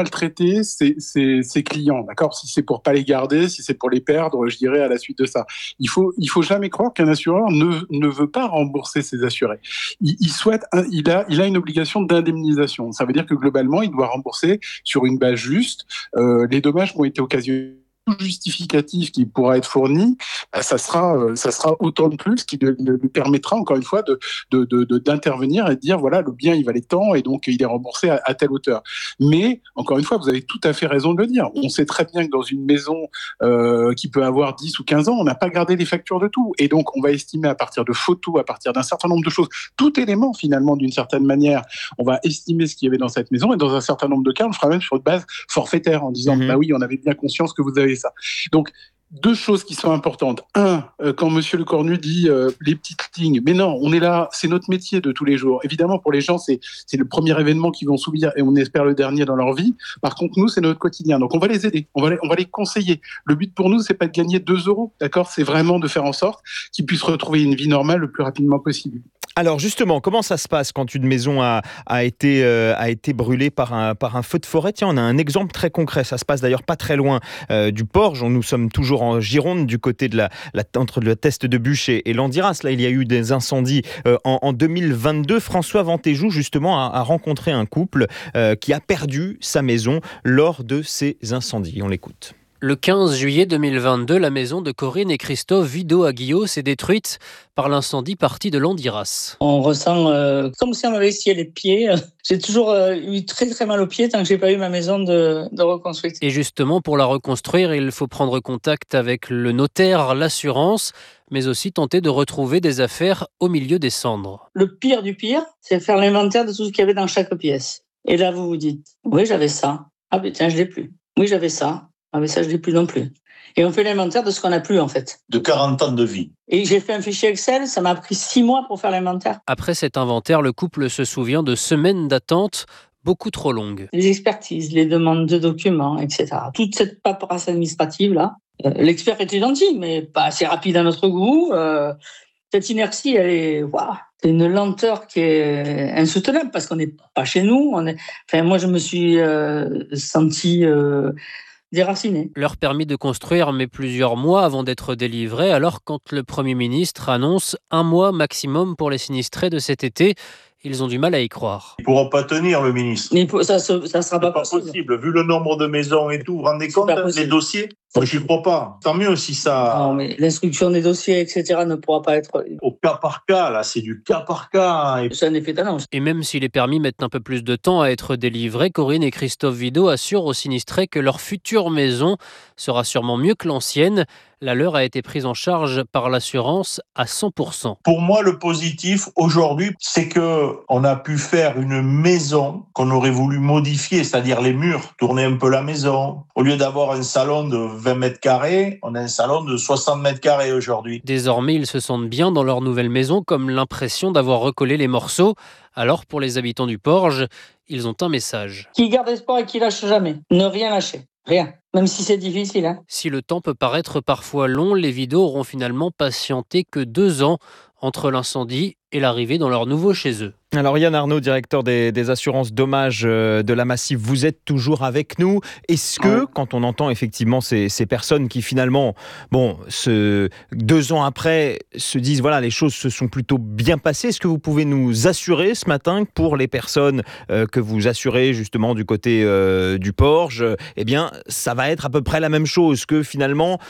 maltraiter ses, ses, ses clients, d'accord ? Si c'est pour pas les garder, si c'est pour les perdre, je dirais à la suite de ça. Il faut, il faut jamais croire qu'un assureur ne, ne veut pas rembourser ses assurés. Il, il souhaite, il a, il a une obligation d'indemnisation. Ça veut dire que globalement, il doit rembourser sur une base juste euh, les dommages qui ont été occasionnés. Justificatif qui pourra être fourni, bah, ça sera, euh, ça sera autant de plus qui lui de, de permettra encore une fois de, de, de, de, d'intervenir et de dire voilà, le bien il valait tant et donc il est remboursé à, à telle hauteur. Mais encore une fois, vous avez tout à fait raison de le dire. On sait très bien que dans une maison euh, qui peut avoir dix ou quinze ans, on n'a pas gardé les factures de tout. Et donc on va estimer à partir de photos, à partir d'un certain nombre de choses, tout élément finalement d'une certaine manière, on va estimer ce qu'il y avait dans cette maison et dans un certain nombre de cas, on le fera même sur une base forfaitaire en disant mmh. bah oui, on avait bien conscience que vous avez ça. Donc, deux choses qui sont importantes. Un, euh, quand Monsieur Le Cornu dit euh, les petites lignes, mais non, on est là, c'est notre métier de tous les jours. Évidemment, pour les gens, c'est, c'est le premier événement qu'ils vont subir et on espère le dernier dans leur vie. Par contre, nous, c'est notre quotidien. Donc, on va les aider, on va les, on va les conseiller. Le but pour nous, c'est pas de gagner deux euros, d'accord ? C'est vraiment de faire en sorte qu'ils puissent retrouver une vie normale le plus rapidement possible. Alors justement, comment ça se passe quand une maison a, a, été, euh, a été brûlée par un, par un feu de forêt ? Tiens, on a un exemple très concret. Ça se passe d'ailleurs pas très loin euh, du Porge. Nous sommes toujours en Gironde, du côté de la, la, entre le Teste de Bûche et, et Landiras. Là, il y a eu des incendies euh, en, en deux mille vingt-deux. François Ventéjou, justement, a, a rencontré un couple euh, qui a perdu sa maison lors de ces incendies. On l'écoute. Le quinze juillet deux mille vingt-deux, la maison de Corinne et Christophe Vidot à Guillot s'est détruite par l'incendie parti de Landiras. On ressent euh, comme si on m'avait scié les pieds. J'ai toujours euh, eu très très mal aux pieds tant que j'ai pas eu ma maison de, de reconstruite. Et justement, pour la reconstruire, il faut prendre contact avec le notaire, l'assurance, mais aussi tenter de retrouver des affaires au milieu des cendres. Le pire du pire, c'est faire l'inventaire de tout ce qu'il y avait dans chaque pièce. Et là, vous vous dites, oui, j'avais ça. Ah ben tiens, je l'ai plus. Oui, j'avais ça. Ah mais ça, je ne l'ai plus non plus. Et on fait l'inventaire de ce qu'on n'a plus, en fait. De quarante ans de vie. Et j'ai fait un fichier Excel, ça m'a pris six mois pour faire l'inventaire. Après cet inventaire, le couple se souvient de semaines d'attente beaucoup trop longues. Les expertises, les demandes de documents, et cetera. Toute cette paperasse administrative-là. Euh, l'expert était gentil, mais pas assez rapide à notre goût. Euh, cette inertie, elle est... Waouh, c'est une lenteur qui est insoutenable, parce qu'on n'est pas chez nous. On est... Enfin, moi, je me suis euh, sentie... Euh, déracinés. Leur permis de construire met plusieurs mois avant d'être délivré, alors quand le Premier ministre annonce un mois maximum pour les sinistrés de cet été, ils ont du mal à y croire. Ils ne pourront pas tenir, le ministre. Mais ça ne sera pas, pas possible. possible. Vu le nombre de maisons et tout, vous vous rendez compte, les dossiers ? Moi, je n'y crois pas. Tant mieux si ça... Non, mais l'instruction des dossiers, et cetera, ne pourra pas être... Au cas par cas, là, c'est du cas par cas. Et... C'est un effet d'annonce. Et même si les permis mettent un peu plus de temps à être délivrés, Corinne et Christophe Vidot assurent aux sinistrés que leur future maison sera sûrement mieux que l'ancienne. La leur a été prise en charge par l'assurance à cent pour cent. Pour moi, le positif aujourd'hui, c'est qu'on a pu faire une maison qu'on aurait voulu modifier, c'est-à-dire les murs, tourner un peu la maison. Au lieu d'avoir un salon de vingt mètres carrés, on a un salon de soixante mètres carrés aujourd'hui. Désormais, ils se sentent bien dans leur nouvelle maison, comme l'impression d'avoir recollé les morceaux. Alors, pour les habitants du Porge, ils ont un message. Qui garde espoir et qui lâche jamais. Ne rien lâcher. Rien. Même si c'est difficile. Hein. Si le temps peut paraître parfois long, les Vidot auront finalement patienté que deux ans entre l'incendie et l'arrivée dans leur nouveau chez eux. Alors Yann Arnaud, directeur des, des assurances dommages de la Massif, vous êtes toujours avec nous. Est-ce que, ouais. quand on entend effectivement ces, ces personnes qui finalement, bon, ce, deux ans après, se disent voilà, les choses se sont plutôt bien passées, est-ce que vous pouvez nous assurer ce matin que pour les personnes euh, que vous assurez justement du côté euh, du Porge, eh bien, ça va être à peu près la même chose, que finalement,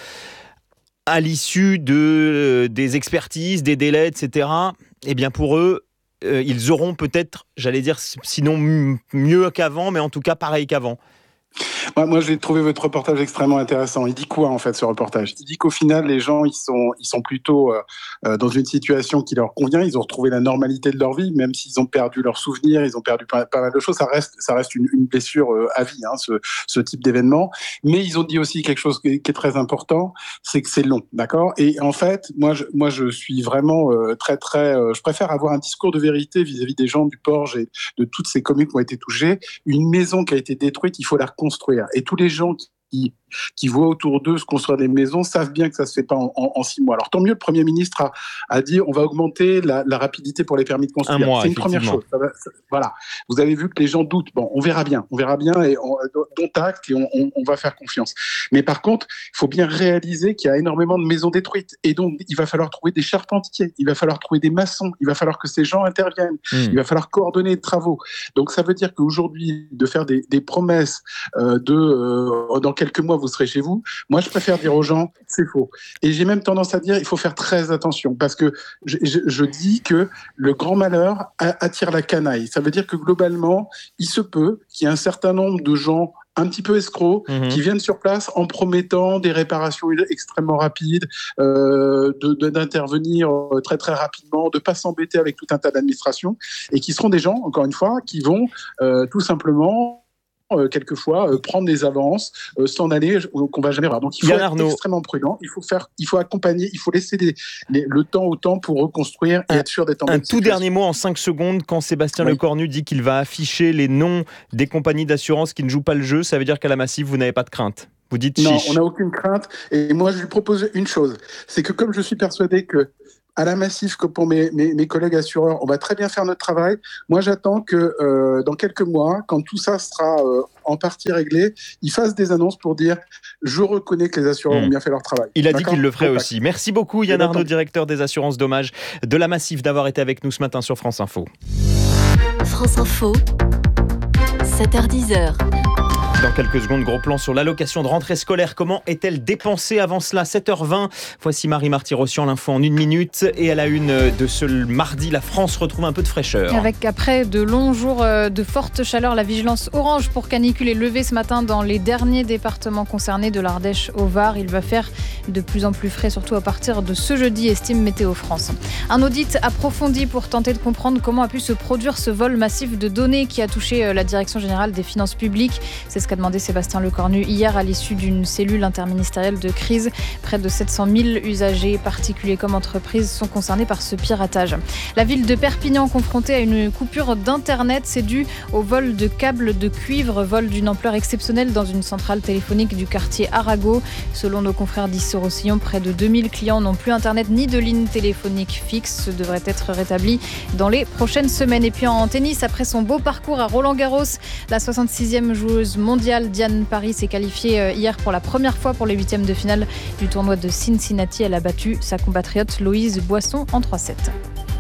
à l'issue de, euh, des expertises, des délais, et cetera, eh bien pour eux, euh, ils auront peut-être, j'allais dire, sinon m- mieux qu'avant, mais en tout cas pareil qu'avant. Moi, moi, j'ai trouvé votre reportage extrêmement intéressant. Il dit quoi, en fait, ce reportage ? Il dit qu'au final, les gens, ils sont, ils sont plutôt euh, dans une situation qui leur convient. Ils ont retrouvé la normalité de leur vie, même s'ils ont perdu leurs souvenirs, ils ont perdu pas, pas mal de choses. Ça reste, ça reste une, une blessure euh, à vie, hein, ce, ce type d'événement. Mais ils ont dit aussi quelque chose qui est, qui est très important, c'est que c'est long, d'accord ? Et en fait, moi, je, moi, je suis vraiment euh, très, très... Euh, je préfère avoir un discours de vérité vis-à-vis des gens du Porge et de toutes ces communes qui ont été touchées. Une maison qui a été détruite, il faut la construire. Et tous les gens qui qui voient autour d'eux se construire des maisons savent bien que ça se fait pas en, en, en six mois. Alors tant mieux, le Premier ministre a, a dit on va augmenter la, la rapidité pour les permis de construire. Un mois, c'est une première chose. Ça va, ça, voilà. Vous avez vu que les gens doutent. Bon, on verra bien, on verra bien et on, dont acte et on, on, on va faire confiance. Mais par contre, il faut bien réaliser qu'il y a énormément de maisons détruites et donc il va falloir trouver des charpentiers, il va falloir trouver des maçons, il va falloir que ces gens interviennent, mmh. il va falloir coordonner les travaux. Donc ça veut dire qu'aujourd'hui, de faire des, des promesses euh, de euh, dans quelques mois vous serez chez vous, moi je préfère dire aux gens c'est faux. Et j'ai même tendance à dire il faut faire très attention parce que je, je, je dis que le grand malheur attire la canaille. Ça veut dire que globalement, il se peut qu'il y ait un certain nombre de gens un petit peu escrocs, mmh. qui viennent sur place en promettant des réparations extrêmement rapides, euh, de, de, d'intervenir très très rapidement, de ne pas s'embêter avec tout un tas d'administrations, et qui seront des gens, encore une fois, qui vont euh, tout simplement... Euh, quelquefois euh, prendre des avances, euh, s'en aller, euh, qu'on va jamais voir. Donc il faut Yann être Arnaud. extrêmement prudent. Il faut faire, il faut accompagner, il faut laisser les, les, le temps au temps pour reconstruire et un, être sûr d'être en Un bonne tout situation. dernier mot en cinq secondes. Quand Sébastien oui. Lecornu dit qu'il va afficher les noms des compagnies d'assurance qui ne jouent pas le jeu, ça veut dire qu'à la Massif vous n'avez pas de crainte. Vous dites non, chiche. on n'a aucune crainte. Et moi je lui propose une chose, c'est que comme je suis persuadé que à la Massif, que pour mes, mes, mes collègues assureurs, on va très bien faire notre travail. Moi, j'attends que euh, dans quelques mois, quand tout ça sera euh, en partie réglé, ils fassent des annonces pour dire « Je reconnais que les assureurs mmh. ont bien fait leur travail ». Il a D'accord dit qu'il le ferait Contact. aussi. Merci beaucoup Yann Arnaud, directeur des assurances dommages de la Massif, d'avoir été avec nous ce matin sur France Info. France Info, sept heures dix. Dans quelques secondes, gros plan sur l'allocation de rentrée scolaire. Comment est-elle dépensée avant cela ? sept heures vingt. Voici Marie Marty-Rossian, l'info en une minute. Et à la une de ce mardi, la France retrouve un peu de fraîcheur. Avec après de longs jours de forte chaleur, la vigilance orange pour canicule est levée ce matin dans les derniers départements concernés de l'Ardèche au Var. Il va faire de plus en plus frais, surtout à partir de ce jeudi, estime Météo France. Un audit approfondi pour tenter de comprendre comment a pu se produire ce vol massif de données qui a touché la Direction générale des finances publiques. C'est ce qu'a demandé Sébastien Lecornu hier à l'issue d'une cellule interministérielle de crise. Près de sept cent mille usagers, particuliers comme entreprises, sont concernés par ce piratage. La ville de Perpignan confrontée à une coupure d'internet, c'est dû au vol de câbles de cuivre, vol d'une ampleur exceptionnelle dans une centrale téléphonique du quartier Arago. Selon nos confrères d'Issy-Roussillon, près de deux mille clients n'ont plus internet ni de ligne téléphonique fixe. Ce devrait être rétabli dans les prochaines semaines. Et puis en tennis, après son beau parcours à Roland-Garros, la soixante-sixième joueuse mondiale Diane Paris s'est qualifiée hier pour la première fois pour les huitièmes de finale du tournoi de Cincinnati. Elle a battu sa compatriote Loïse Boisson en trois sept.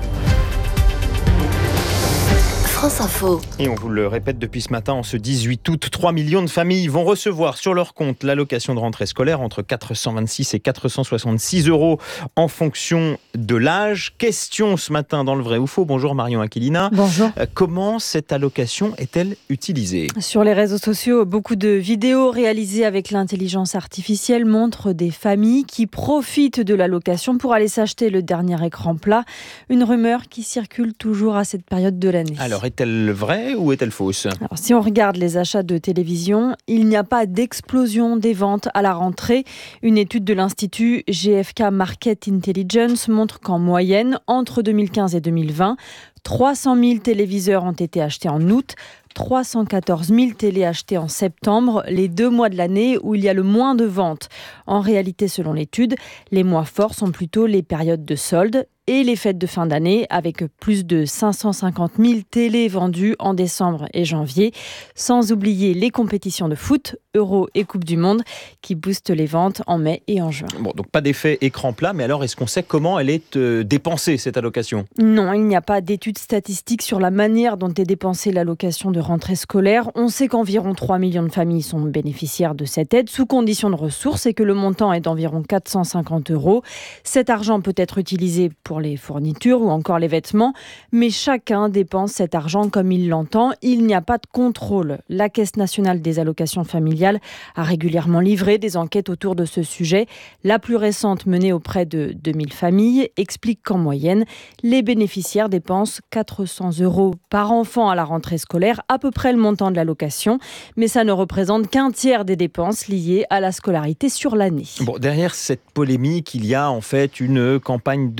France Info. Et on vous le répète depuis ce matin, en ce dix-huit août, trois millions de familles vont recevoir sur leur compte l'allocation de rentrée scolaire entre quatre cent vingt-six et quatre cent soixante-six euros en fonction de l'âge. Question ce matin dans le vrai ou faux. Bonjour Marion Aquilina. Bonjour. Euh, comment cette allocation est-elle utilisée ? Sur les réseaux sociaux, beaucoup de vidéos réalisées avec l'intelligence artificielle montrent des familles qui profitent de l'allocation pour aller s'acheter le dernier écran plat. Une rumeur qui circule toujours à cette période de l'année. Alors, est-elle vraie ou est-elle fausse ? Alors, si on regarde les achats de télévision, il n'y a pas d'explosion des ventes à la rentrée. Une étude de l'Institut G F K Market Intelligence montre qu'en moyenne, entre deux mille quinze et deux mille vingt, trois cent mille téléviseurs ont été achetés en août, trois cent quatorze mille télés achetées en septembre, les deux mois de l'année où il y a le moins de ventes. En réalité, selon l'étude, les mois forts sont plutôt les périodes de soldes et les fêtes de fin d'année, avec plus de cinq cent cinquante mille télés vendues en décembre et janvier, sans oublier les compétitions de foot, Euro et Coupe du Monde, qui boostent les ventes en mai et en juin. Bon, donc pas d'effet écran plat, mais alors est-ce qu'on sait comment elle est euh, dépensée, cette allocation ? Non, il n'y a pas d'études statistiques sur la manière dont est dépensée l'allocation de rentrée scolaire. On sait qu'environ trois millions de familles sont bénéficiaires de cette aide, sous condition de ressources, et que le montant est d'environ quatre cent cinquante euros. Cet argent peut être utilisé pour les fournitures ou encore les vêtements, mais chacun dépense cet argent comme il l'entend. Il n'y a pas de contrôle. La Caisse nationale des allocations familiales a régulièrement livré des enquêtes autour de ce sujet. La plus récente, menée auprès de deux mille familles, explique qu'en moyenne, les bénéficiaires dépensent quatre cents euros par enfant à la rentrée scolaire, à peu près le montant de l'allocation, mais ça ne représente qu'un tiers des dépenses liées à la scolarité sur l'année. Bon, derrière cette polémique, il y a en fait une campagne de désintéressement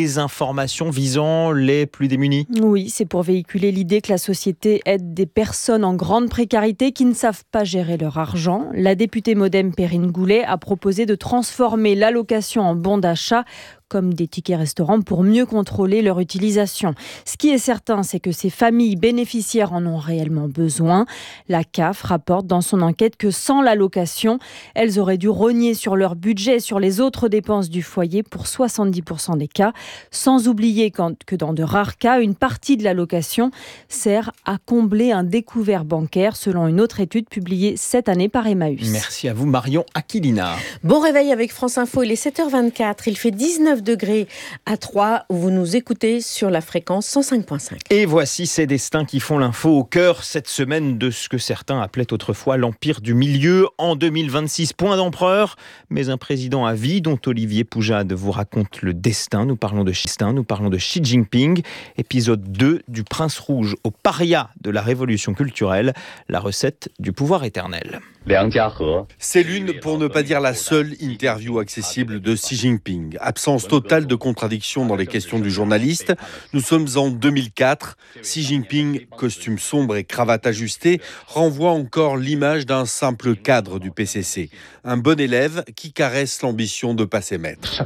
des informations visant les plus démunis. Oui, c'est pour véhiculer l'idée que la société aide des personnes en grande précarité qui ne savent pas gérer leur argent. La députée Modem Perrine Goulet a proposé de transformer l'allocation en bon d'achat comme des tickets restaurants pour mieux contrôler leur utilisation. Ce qui est certain, c'est que ces familles bénéficiaires en ont réellement besoin. La C A F rapporte dans son enquête que sans l'allocation, elles auraient dû rogner sur leur budget et sur les autres dépenses du foyer pour soixante-dix pour cent des cas. Sans oublier que dans de rares cas, une partie de l'allocation sert à combler un découvert bancaire, selon une autre étude publiée cette année par Emmaüs. Merci à vous Marion Aquilina. Bon réveil avec France Info, il est sept heures vingt-quatre, il fait dix-neuf degrés à Troyes, où vous nous écoutez sur la fréquence cent cinq virgule cinq. Et voici ces destins qui font l'info au cœur cette semaine de ce que certains appelaient autrefois l'Empire du Milieu. En deux mille vingt-six, point d'empereur, mais un président à vie dont Olivier Poujade vous raconte le destin. Nous parlons de Xi, nous parlons de Xi Jinping. Épisode deux du Prince Rouge au paria de la révolution culturelle, la recette du pouvoir éternel. C'est l'une, pour ne pas dire la seule, interview accessible de Xi Jinping. Absence totale de contradiction dans les questions du journaliste. Nous sommes en deux mille quatre. Xi Jinping, costume sombre et cravate ajustée, renvoie encore l'image d'un simple cadre du P C C. Un bon élève qui caresse l'ambition de passer maître.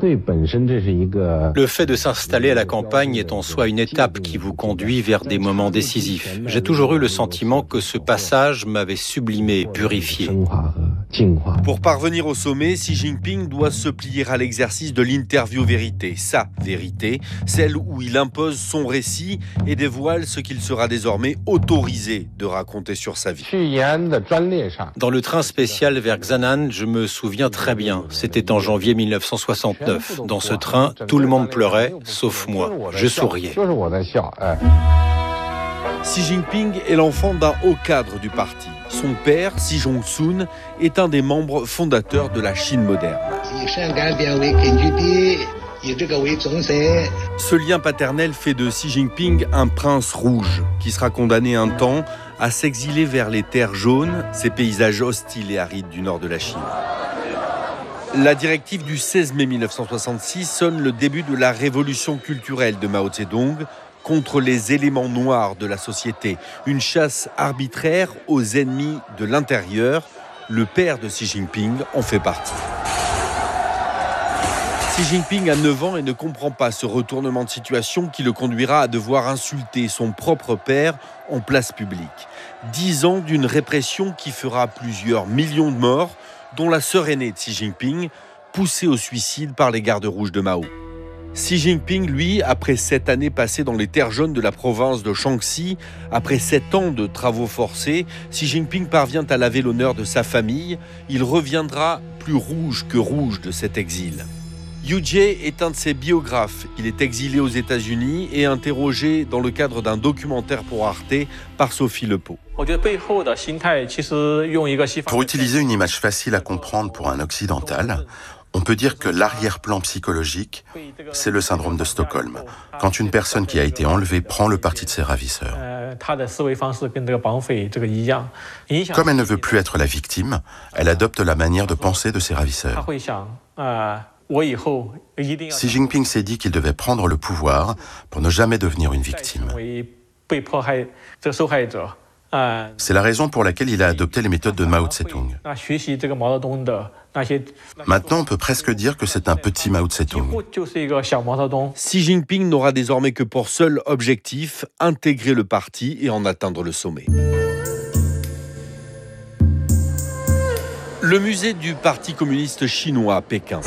Le fait de s'installer à la campagne est en soi une étape qui vous conduit vers des moments décisifs. J'ai toujours eu le sentiment que ce passage m'avait sublimé et purifié. Pour parvenir au sommet, Xi Jinping doit se plier à l'exercice de l'interview vérité, sa vérité, celle où il impose son récit et dévoile ce qu'il sera désormais autorisé de raconter sur sa vie. Dans le train spécial vers Xianan, je me souviens très bien, c'était en janvier mille neuf cent soixante-neuf. Dans ce train, tout le monde pleurait, sauf moi. Je souriais. Xi Jinping est l'enfant d'un haut cadre du parti. Son père, Xi Jong-sun, est un des membres fondateurs de la Chine moderne. Ce lien paternel fait de Xi Jinping un prince rouge qui sera condamné un temps à s'exiler vers les terres jaunes, ces paysages hostiles et arides du nord de la Chine. La directive du seize mai mille neuf cent soixante-six sonne le début de la révolution culturelle de Mao Zedong contre les éléments noirs de la société. Une chasse arbitraire aux ennemis de l'intérieur. Le père de Xi Jinping en fait partie. Xi Jinping a neuf ans et ne comprend pas ce retournement de situation qui le conduira à devoir insulter son propre père en place publique. Dix ans d'une répression qui fera plusieurs millions de morts, dont la sœur aînée de Xi Jinping, poussée au suicide par les gardes rouges de Mao. Xi Jinping, lui, après sept années passées dans les terres jaunes de la province de Shaanxi, après sept ans de travaux forcés, Xi Jinping parvient à laver l'honneur de sa famille. Il reviendra plus rouge que rouge de cet exil. Yu Jie est un de ses biographes. Il est exilé aux États-Unis et interrogé dans le cadre d'un documentaire pour Arte par Sophie Lepeau. Pour utiliser une image facile à comprendre pour un occidental, on peut dire que l'arrière-plan psychologique, c'est le syndrome de Stockholm. Quand une personne qui a été enlevée prend le parti de ses ravisseurs. Comme elle ne veut plus être la victime, elle adopte la manière de penser de ses ravisseurs. Xi Jinping s'est dit qu'il devait prendre le pouvoir pour ne jamais devenir une victime. C'est la raison pour laquelle il a adopté les méthodes de Mao Tse-tung. Maintenant, on peut presque dire que c'est un petit Mao Tse-tung. Xi Jinping n'aura désormais que pour seul objectif intégrer le parti et en atteindre le sommet. Le musée du Parti communiste chinois à Pékin.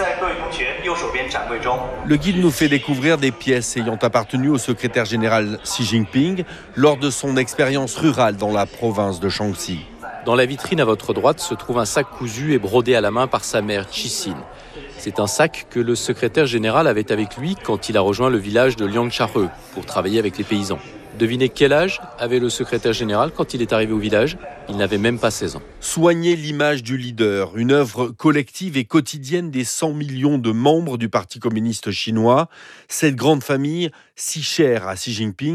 Le guide nous fait découvrir des pièces ayant appartenu au secrétaire général Xi Jinping lors de son expérience rurale dans la province de Shaanxi. Dans la vitrine à votre droite se trouve un sac cousu et brodé à la main par sa mère, Cixin. C'est un sac que le secrétaire général avait avec lui quand il a rejoint le village de Liangchare pour travailler avec les paysans. Devinez quel âge avait le secrétaire général quand il est arrivé au village ? Il n'avait même pas seize ans. Soigner l'image du leader, une œuvre collective et quotidienne des cent millions de membres du Parti communiste chinois. Cette grande famille, si chère à Xi Jinping,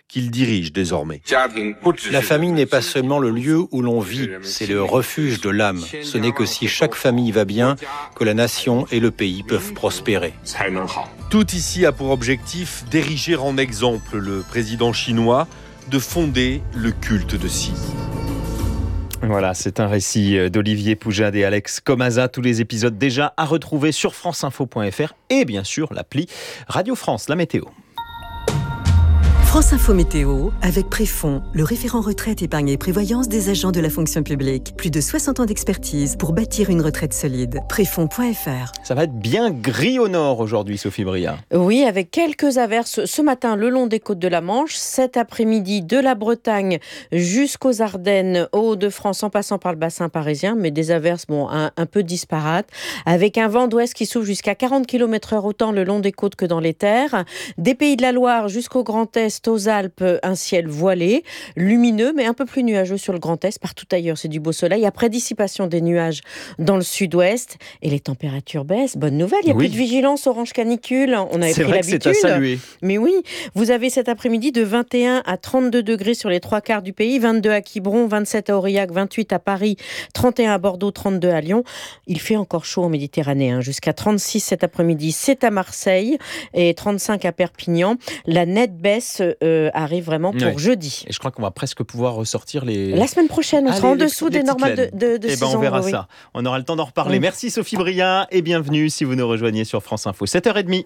qu'il dirige désormais. La famille n'est pas seulement le lieu où l'on vit, c'est le refuge de l'âme. Ce n'est que si chaque famille va bien que la nation et le pays peuvent prospérer. Tout ici a pour objectif d'ériger en exemple le président chinois, de fonder le culte de Xi. Voilà, c'est un récit d'Olivier Poujade et Alex Comaza. Tous les épisodes déjà à retrouver sur franceinfo point f r et bien sûr l'appli Radio France, la météo. France Info Météo avec Préfond, le référent retraite, épargne et prévoyance des agents de la fonction publique. Plus de soixante ans d'expertise pour bâtir une retraite solide. Préfond point f r. Ça va être bien gris au nord aujourd'hui, Sophie Bria. Oui, avec quelques averses ce matin le long des côtes de la Manche. Cet après-midi, de la Bretagne jusqu'aux Ardennes, Hauts-de-France, en passant par le bassin parisien. Mais des averses bon, un, un peu disparates. Avec un vent d'ouest qui souffle jusqu'à quarante kilomètres heure, autant le long des côtes que dans les terres. Des Pays de la Loire jusqu'au Grand Est, aux Alpes, un ciel voilé, lumineux, mais un peu plus nuageux sur le Grand Est. Partout ailleurs, c'est du beau soleil. Après dissipation des nuages dans le sud-ouest. Et les températures baissent. Bonne nouvelle, il n'y a oui. plus de vigilance orange canicule. On avait c'est pris vrai l'habitude. Que c'est à saluer. Mais oui, vous avez cet après-midi de vingt et un à trente-deux degrés sur les trois quarts du pays. vingt-deux à Quiberon, vingt-sept à Aurillac, vingt-huit à Paris, trente et un à Bordeaux, trente-deux à Lyon. Il fait encore chaud en Méditerranée. Hein. Jusqu'à trente-six cet après-midi, c'est à Marseille et trente-cinq à Perpignan. La nette baisse euh, arrive vraiment pour oui. jeudi. Et je crois qu'on va presque pouvoir ressortir les... La semaine prochaine, on sera en dessous des normales de, de, de eh saison. Ben on verra oui. ça. On aura le temps d'en reparler. Oui. Merci Sophie Bria et bienvenue si vous nous rejoignez sur France Info. sept heures trente.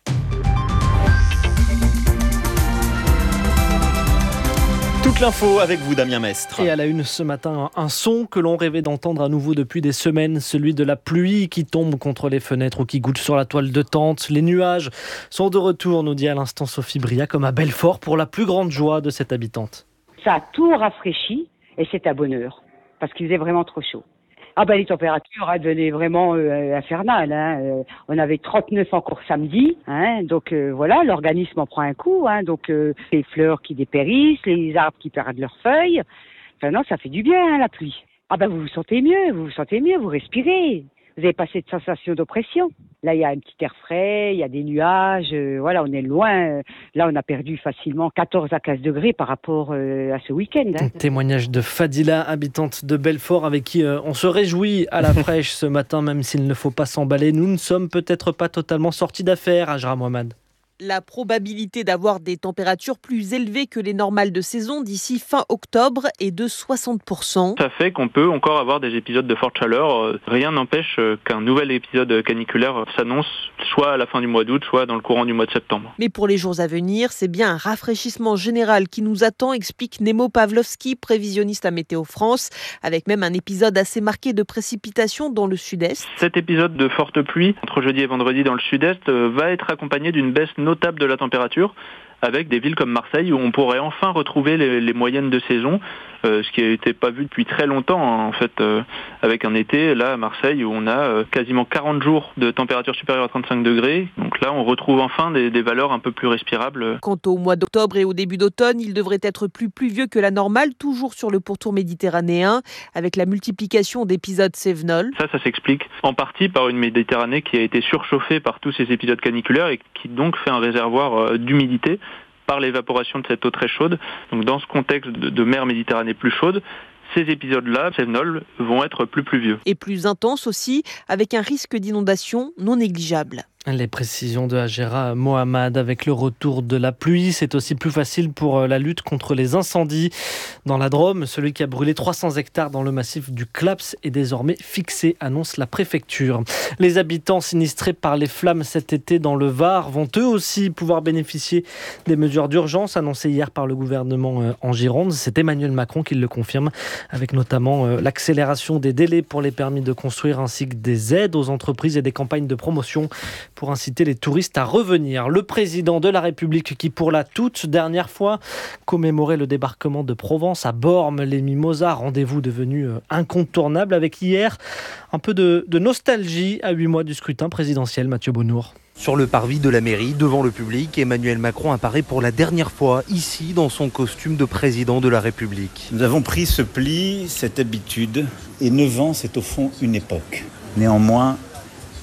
Toute l'info avec vous, Damien Mestre. Et à la une ce matin, un son que l'on rêvait d'entendre à nouveau depuis des semaines, celui de la pluie qui tombe contre les fenêtres ou qui goutte sur la toile de tente. Les nuages sont de retour, nous dit à l'instant Sophie Bria, comme à Belfort, pour la plus grande joie de cette habitante. Ça a tout rafraîchi et c'est à bonne heure, parce qu'il faisait vraiment trop chaud. Ah ben les températures hein, devenaient vraiment euh, infernales. Hein. Euh, on avait trente-neuf encore samedi, hein, donc euh, voilà, l'organisme en prend un coup. Hein, donc euh, les fleurs qui dépérissent, les arbres qui perdent leurs feuilles. Enfin non, ça fait du bien hein, la pluie. Ah ben vous vous sentez mieux, vous vous sentez mieux, vous respirez. Vous n'avez pas cette sensation d'oppression. Là, il y a un petit air frais, il y a des nuages. Euh, voilà, on est loin. Là, on a perdu facilement quatorze à quinze degrés par rapport euh, à ce week-end. Hein. Témoignage de Fadila, habitante de Belfort, avec qui euh, on se réjouit à la fraîche ce matin, même s'il ne faut pas s'emballer. Nous ne sommes peut-être pas totalement sortis d'affaires, Ajra Mohamed. La probabilité d'avoir des températures plus élevées que les normales de saison d'ici fin octobre est de soixante pour cent. Ça fait qu'on peut encore avoir des épisodes de forte chaleur. Rien n'empêche qu'un nouvel épisode caniculaire s'annonce soit à la fin du mois d'août, soit dans le courant du mois de septembre. Mais pour les jours à venir, c'est bien un rafraîchissement général qui nous attend, explique Nemo Pavlovski, prévisionniste à Météo France, avec même un épisode assez marqué de précipitations dans le sud-est. Cet épisode de forte pluie entre jeudi et vendredi dans le sud-est va être accompagné d'une baisse notable de la température, avec des villes comme Marseille où on pourrait enfin retrouver les, les moyennes de saison, euh, ce qui n'était pas vu depuis très longtemps hein, en fait, euh, avec un été là à Marseille où on a euh, quasiment quarante jours de température supérieure à trente-cinq degrés. Donc là, on retrouve enfin des, des valeurs un peu plus respirables. Quant au mois d'octobre et au début d'automne, il devrait être plus pluvieux que la normale, toujours sur le pourtour méditerranéen, avec la multiplication d'épisodes cévenols. Ça, ça s'explique en partie par une Méditerranée qui a été surchauffée par tous ces épisodes caniculaires et qui donc fait un réservoir euh, d'humidité par l'évaporation de cette eau très chaude. Donc dans ce contexte de, de mer Méditerranée plus chaude, ces épisodes-là, cévenols, vont être plus pluvieux. Et plus intenses aussi, avec un risque d'inondation non négligeable. Les précisions de Ajra Mohamed avec le retour de la pluie. C'est aussi plus facile pour la lutte contre les incendies. Dans la Drôme, celui qui a brûlé trois cents hectares dans le massif du Claps est désormais fixé, annonce la préfecture. Les habitants sinistrés par les flammes cet été dans le Var vont eux aussi pouvoir bénéficier des mesures d'urgence annoncées hier par le gouvernement en Gironde. C'est Emmanuel Macron qui le confirme, avec notamment l'accélération des délais pour les permis de construire ainsi que des aides aux entreprises et des campagnes de promotion pour inciter les touristes à revenir. Le président de la République qui, pour la toute dernière fois, commémorait le débarquement de Provence à Bormes, les Mimosas, rendez-vous devenu incontournable, avec hier un peu de, de nostalgie à huit mois du scrutin présidentiel. Mathieu Bonnour. Sur le parvis de la mairie, devant le public, Emmanuel Macron apparaît pour la dernière fois ici dans son costume de président de la République. Nous avons pris ce pli, cette habitude, et neuf ans, c'est au fond une époque. Néanmoins,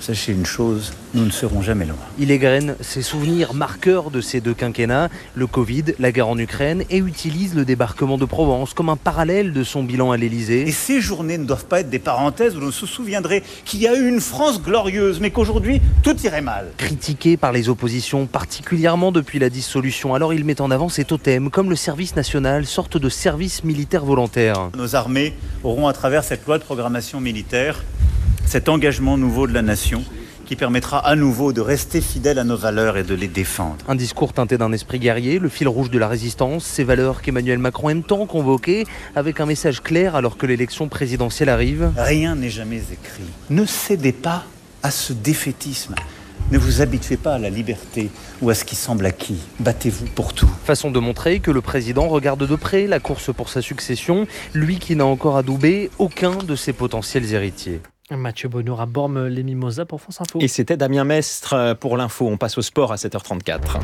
Sachez une chose, nous ne serons jamais loin. Il égrène ses souvenirs marqueurs de ces deux quinquennats, le Covid, la guerre en Ukraine, et utilise le débarquement de Provence comme un parallèle de son bilan à l'Élysée. Et ces journées ne doivent pas être des parenthèses où l'on se souviendrait qu'il y a eu une France glorieuse, mais qu'aujourd'hui, tout irait mal. Critiqué par les oppositions, particulièrement depuis la dissolution, alors il met en avant ses totems, comme le service national, sorte de service militaire volontaire. Nos armées auront, à travers cette loi de programmation militaire, cet engagement nouveau de la nation qui permettra à nouveau de rester fidèles à nos valeurs et de les défendre. Un discours teinté d'un esprit guerrier, le fil rouge de la résistance, ces valeurs qu'Emmanuel Macron aime tant convoquer, avec un message clair alors que l'élection présidentielle arrive. Rien n'est jamais écrit. Ne cédez pas à ce défaitisme. Ne vous habituez pas à la liberté ou à ce qui semble acquis. Battez-vous pour tout. Façon de montrer que le président regarde de près la course pour sa succession, lui qui n'a encore adoubé aucun de ses potentiels héritiers. Mathieu Bonnour à Bormes, les Mimosas pour France Info. Et c'était Damien Mestre pour l'info. On passe au sport à sept heures trente-quatre.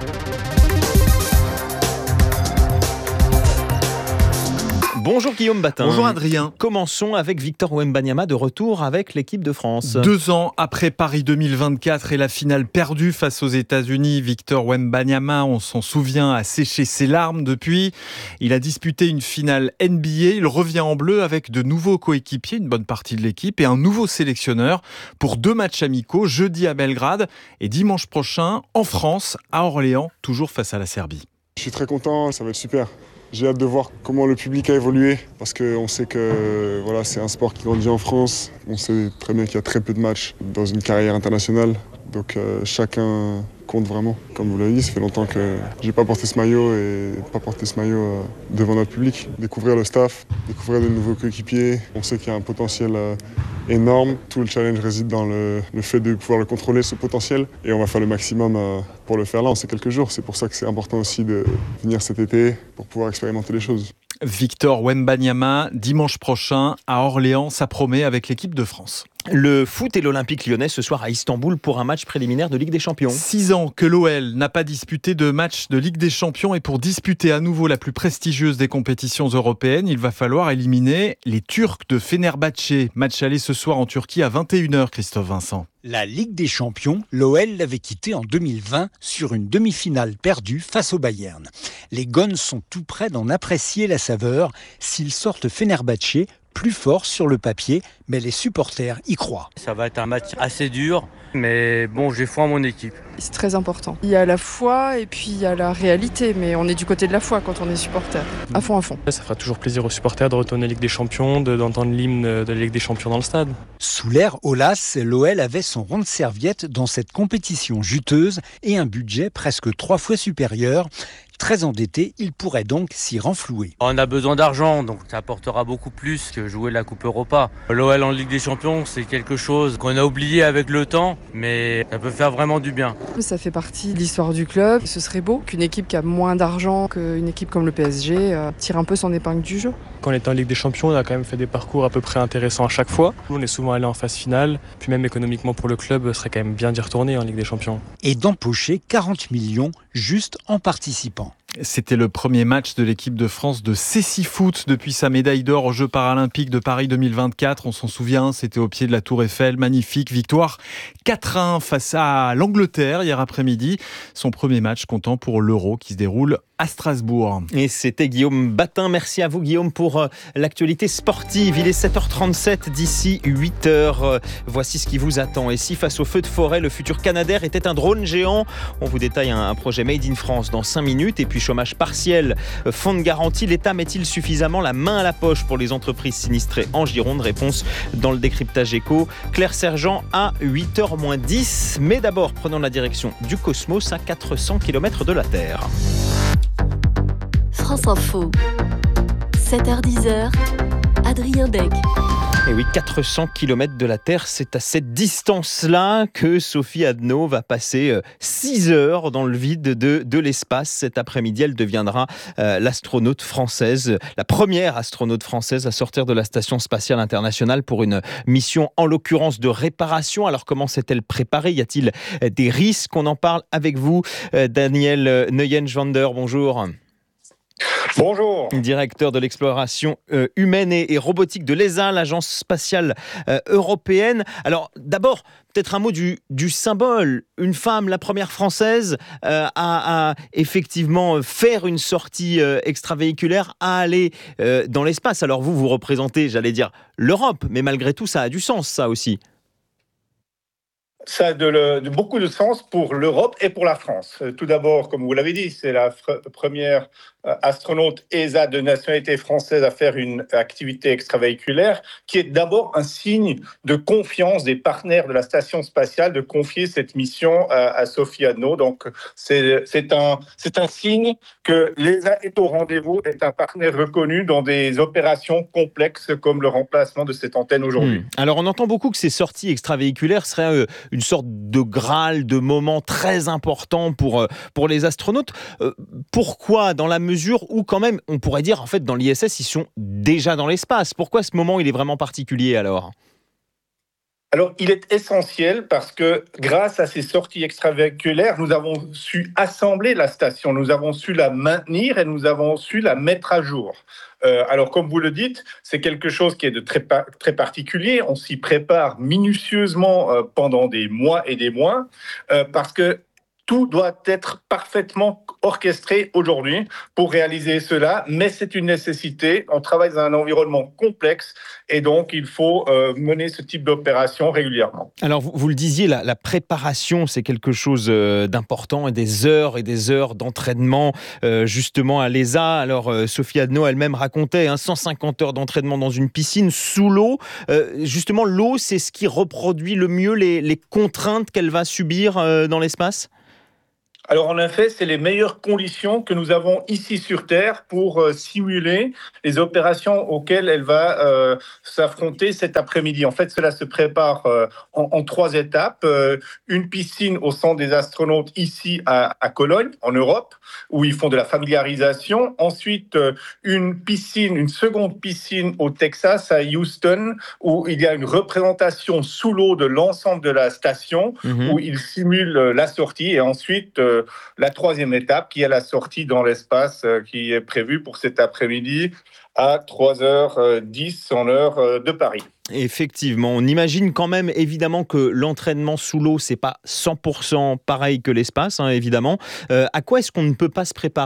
Bonjour Guillaume Batin. Bonjour Adrien. Commençons avec Victor Wembanyama de retour avec l'équipe de France. Deux ans après Paris deux mille vingt-quatre et la finale perdue face aux États-Unis, Victor Wembanyama, on s'en souvient, a séché ses larmes depuis. Il a disputé une finale N B A. Il revient en bleu avec de nouveaux coéquipiers, une bonne partie de l'équipe, et un nouveau sélectionneur pour deux matchs amicaux, jeudi à Belgrade et dimanche prochain en France, à Orléans, toujours face à la Serbie. Je suis très content, ça va être super. J'ai hâte de voir comment le public a évolué parce qu'on sait que voilà, c'est un sport qui grandit en France. On sait très bien qu'il y a très peu de matchs dans une carrière internationale. Donc euh, chacun compte vraiment. Comme vous l'avez dit, ça fait longtemps que j'ai pas porté ce maillot et pas porté ce maillot euh, devant notre public. Découvrir le staff, découvrir de nouveaux coéquipiers. On sait qu'il y a un potentiel euh, énorme. Tout le challenge réside dans le, le fait de pouvoir le contrôler, ce potentiel. Et on va faire le maximum euh, pour le faire là en ces quelques jours. C'est pour ça que c'est important aussi de venir cet été pour pouvoir expérimenter les choses. Victor Wembanyama, dimanche prochain à Orléans, ça promet avec l'équipe de France. Le foot et l'Olympique lyonnais ce soir à Istanbul pour un match préliminaire de Ligue des Champions. Six ans que l'O L n'a pas disputé de match de Ligue des Champions et pour disputer à nouveau la plus prestigieuse des compétitions européennes, il va falloir éliminer les Turcs de Fenerbahçe. Match aller ce soir en Turquie à vingt et une heures, Christophe Vincent. La Ligue des Champions, l'O L l'avait quitté en deux mille vingt sur une demi-finale perdue face au Bayern. Les Gones sont tout près d'en apprécier la saveur s'ils sortent Fenerbahçe plus fort sur le papier, mais les supporters y croient. Ça va être un match assez dur, mais bon, j'ai foi en mon équipe. C'est très important. Il y a la foi et puis il y a la réalité, mais on est du côté de la foi quand on est supporter. À fond, à fond. Ça fera toujours plaisir aux supporters de retourner en Ligue des Champions, de, d'entendre l'hymne de la Ligue des Champions dans le stade. Sous l'ère Aulas, l'O L avait son rond de serviette dans cette compétition juteuse et un budget presque trois fois supérieur. Très endetté, il pourrait donc s'y renflouer. On a besoin d'argent, donc ça apportera beaucoup plus que jouer la Coupe Europa. L'O L en Ligue des Champions, c'est quelque chose qu'on a oublié avec le temps, mais ça peut faire vraiment du bien. Ça fait partie de l'histoire du club. Ce serait beau qu'une équipe qui a moins d'argent qu'une équipe comme le P S G euh, tire un peu son épingle du jeu. Quand on était en Ligue des Champions, on a quand même fait des parcours à peu près intéressants à chaque fois. On est souvent allé en phase finale, puis même économiquement pour le club, ce serait quand même bien d'y retourner en Ligue des Champions. Et d'empocher quarante millions juste en participant. C'était le premier match de l'équipe de France de Cécifoot depuis sa médaille d'or aux Jeux paralympiques de Paris deux mille vingt-quatre. On s'en souvient, c'était au pied de la Tour Eiffel. Magnifique victoire quatre à un face à l'Angleterre hier après-midi. Son premier match comptant pour l'Euro qui se déroule à Strasbourg. Et c'était Guillaume Batin. Merci à vous Guillaume pour euh, l'actualité sportive. Il est sept heures trente-sept, d'ici huit heures. Euh, voici ce qui vous attend. Et si face au feu de forêt, le futur Canadair était un drone géant, on vous détaille un, un projet Made in France dans cinq minutes. Et puis chômage partiel, euh, fonds de garantie, l'État met-il suffisamment la main à la poche pour les entreprises sinistrées en Gironde? Réponse dans le décryptage éco. Claire Sergent à huit heures moins dix. Mais d'abord, prenons la direction du cosmos à quatre cents kilomètres de la Terre. France Info, sept heures dix, Adrien Dec. Et oui, quatre cents kilomètres de la Terre, c'est à cette distance-là que Sophie Adno va passer six heures dans le vide de, de l'espace. Cet après-midi, elle deviendra euh, l'astronaute française, la première astronaute française à sortir de la Station spatiale internationale pour une mission, en l'occurrence, de réparation. Alors, comment s'est-elle préparée? Y a-t-il des risques? On en parle avec vous, euh, Daniel Neuenschwander. Bonjour. Bonjour. Directeur de l'exploration euh, humaine et, et robotique de l'E S A, l'agence spatiale euh, européenne. Alors d'abord, peut-être un mot du, du symbole. Une femme, la première française, euh, à, à effectivement faire une sortie euh, extravéhiculaire, à aller euh, dans l'espace. Alors vous, vous représentez, j'allais dire, l'Europe, mais malgré tout, ça a du sens, ça aussi. Ça a de, le, de beaucoup de sens pour l'Europe et pour la France. Tout d'abord, comme vous l'avez dit, c'est la fr- première euh, astronaute E S A de nationalité française à faire une activité extravéhiculaire, qui est d'abord un signe de confiance des partenaires de la station spatiale de confier cette mission à, à Sophie Adno. Donc, c'est, c'est, un, c'est un signe que l'E S A est au rendez-vous, est un partenaire reconnu dans des opérations complexes comme le remplacement de cette antenne aujourd'hui. Mmh. Alors, on entend beaucoup que ces sorties extravéhiculaires seraient euh, une sorte de graal, de moment très important pour, pour les astronautes. Euh, pourquoi, dans la mesure où quand même, on pourrait dire, en fait, dans l'I S S, ils sont déjà dans l'espace. Pourquoi ce moment, il est vraiment particulier alors ? Alors, il est essentiel parce que grâce à ces sorties extravéhiculaires, nous avons su assembler la station, nous avons su la maintenir et nous avons su la mettre à jour. Euh, alors, comme vous le dites, c'est quelque chose qui est de très, très particulier. On s'y prépare minutieusement euh, pendant des mois et des mois euh, parce que tout doit être parfaitement orchestré aujourd'hui pour réaliser cela, mais c'est une nécessité. On travaille dans un environnement complexe et donc il faut euh, mener ce type d'opération régulièrement. Alors vous, vous le disiez, la, la préparation c'est quelque chose euh, d'important et des heures et des heures d'entraînement euh, justement à l'E S A. Alors euh, Sophie Adno elle-même racontait hein, cent cinquante heures d'entraînement dans une piscine sous l'eau. Euh, justement l'eau c'est ce qui reproduit le mieux les, les contraintes qu'elle va subir euh, dans l'espace ? Alors en effet, c'est les meilleures conditions que nous avons ici sur Terre pour euh, simuler les opérations auxquelles elle va euh, s'affronter cet après-midi. En fait, cela se prépare euh, en, en trois étapes. Euh, une piscine au centre des astronautes ici à, à Cologne, en Europe, où ils font de la familiarisation. Ensuite, euh, une piscine, une seconde piscine au Texas, à Houston, où il y a une représentation sous l'eau de l'ensemble de la station, mmh. où ils simulent euh, la sortie. Et ensuite, euh, la troisième étape, qui est la sortie dans l'espace, euh, qui est prévue pour cet après-midi à trois heures dix en heure de Paris. Effectivement, on imagine quand même évidemment que l'entraînement sous l'eau, c'est pas cent pour cent pareil que l'espace, hein, évidemment. Euh, à quoi est-ce qu'on ne peut pas se préparer ?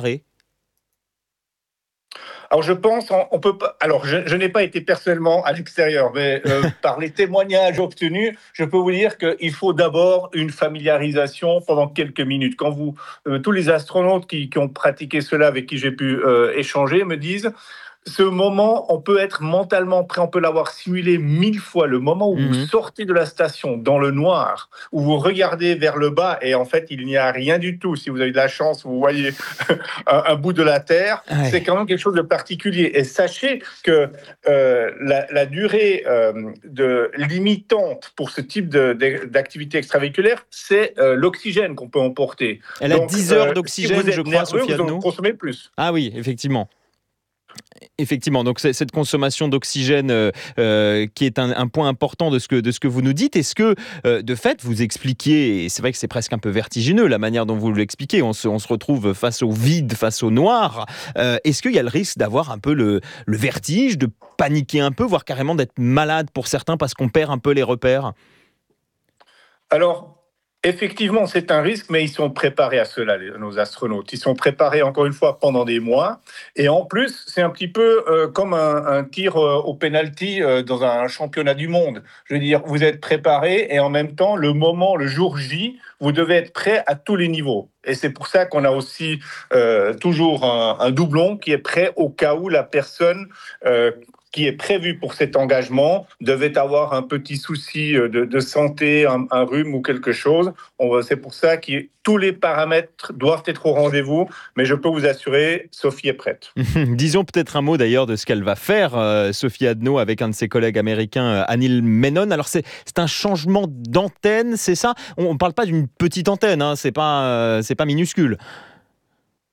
Alors je pense, on, on peut pas. Alors je, je n'ai pas été personnellement à l'extérieur, mais euh, par les témoignages obtenus, je peux vous dire qu'il faut d'abord une familiarisation pendant quelques minutes. Quand vous, euh, tous les astronautes qui, qui ont pratiqué cela, avec qui j'ai pu euh, échanger, me disent. Ce moment, on peut être mentalement prêt, on peut l'avoir simulé mille fois. Le moment où mmh. vous sortez de la station dans le noir, où vous regardez vers le bas et en fait, il n'y a rien du tout. Si vous avez de la chance, vous voyez un, un bout de la Terre. Ouais. C'est quand même quelque chose de particulier. Et sachez que euh, la, la durée euh, de, limitante pour ce type de, de, d'activité extravéhiculaire, c'est euh, l'oxygène qu'on peut emporter. Elle Donc, a dix heures d'oxygène, si vous êtes je crois, Sophie Adno. Vous en consommez plus. Ah oui, effectivement. Effectivement, donc c'est cette consommation d'oxygène euh, euh, qui est un, un point important de ce que, de ce que vous nous dites. Est-ce que, euh, de fait, vous expliquez, et c'est vrai que c'est presque un peu vertigineux la manière dont vous l'expliquez, on se, on se retrouve face au vide, face au noir, euh, est-ce qu'il y a le risque d'avoir un peu le, le vertige, de paniquer un peu, voire carrément d'être malade pour certains parce qu'on perd un peu les repères ? Alors... Effectivement, c'est un risque, mais ils sont préparés à cela, les, nos astronautes. Ils sont préparés, encore une fois, pendant des mois. Et en plus, c'est un petit peu euh, comme un, un tir euh, au penalty euh, dans un championnat du monde. Je veux dire, vous êtes préparés et en même temps, le moment, le jour J, vous devez être prêt à tous les niveaux. Et c'est pour ça qu'on a aussi euh, toujours un, un doublon qui est prêt au cas où la personne... Euh, qui est prévu pour cet engagement devait avoir un petit souci de, de santé, un, un rhume ou quelque chose. On, c'est pour ça que tous les paramètres doivent être au rendez-vous, mais je peux vous assurer, Sophie est prête. Disons peut-être un mot d'ailleurs de ce qu'elle va faire, euh, Sophie Adno, avec un de ses collègues américains, Anil Menon. Alors c'est, c'est un changement d'antenne, c'est ça ? On ne parle pas d'une petite antenne, hein, c'est pas, euh, c'est pas minuscule.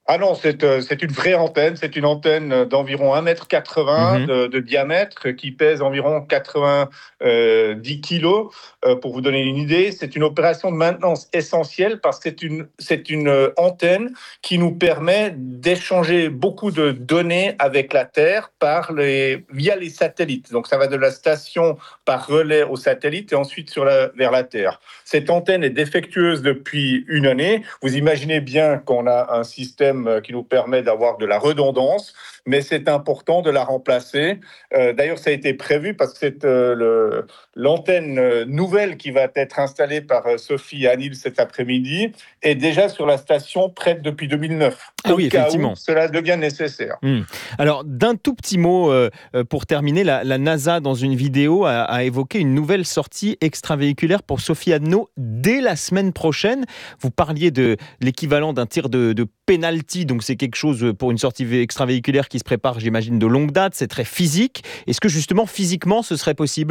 Ah non, c'est, euh, c'est une vraie antenne. C'est une antenne d'environ un mètre quatre-vingts mmh. de, de diamètre qui pèse environ quatre-vingt-dix kilos. Euh, pour vous donner une idée, c'est une opération de maintenance essentielle parce que c'est une, c'est une antenne qui nous permet d'échanger beaucoup de données avec la Terre par les, via les satellites. Donc ça va de la station par relais au satellite et ensuite sur la, vers la Terre. Cette antenne est défectueuse depuis une année. Vous imaginez bien qu'on a un système qui nous permet d'avoir de la redondance, mais c'est important de la remplacer. Euh, d'ailleurs, ça a été prévu parce que c'est euh, le, l'antenne nouvelle qui va être installée par Sophie Anil cet après-midi est déjà sur la station prête depuis deux mille neuf. Ah oui, effectivement. Cela devient nécessaire. Mmh. Alors, d'un tout petit mot euh, pour terminer, la, la NASA, dans une vidéo, a, a évoqué une nouvelle sortie extravéhiculaire pour Sophie Adno dès la semaine prochaine. Vous parliez de l'équivalent d'un tir de, de penalty, donc c'est quelque chose pour une sortie extravéhiculaire qui se prépare, j'imagine, de longue date. C'est très physique. Est-ce que justement, physiquement, ce serait possible ?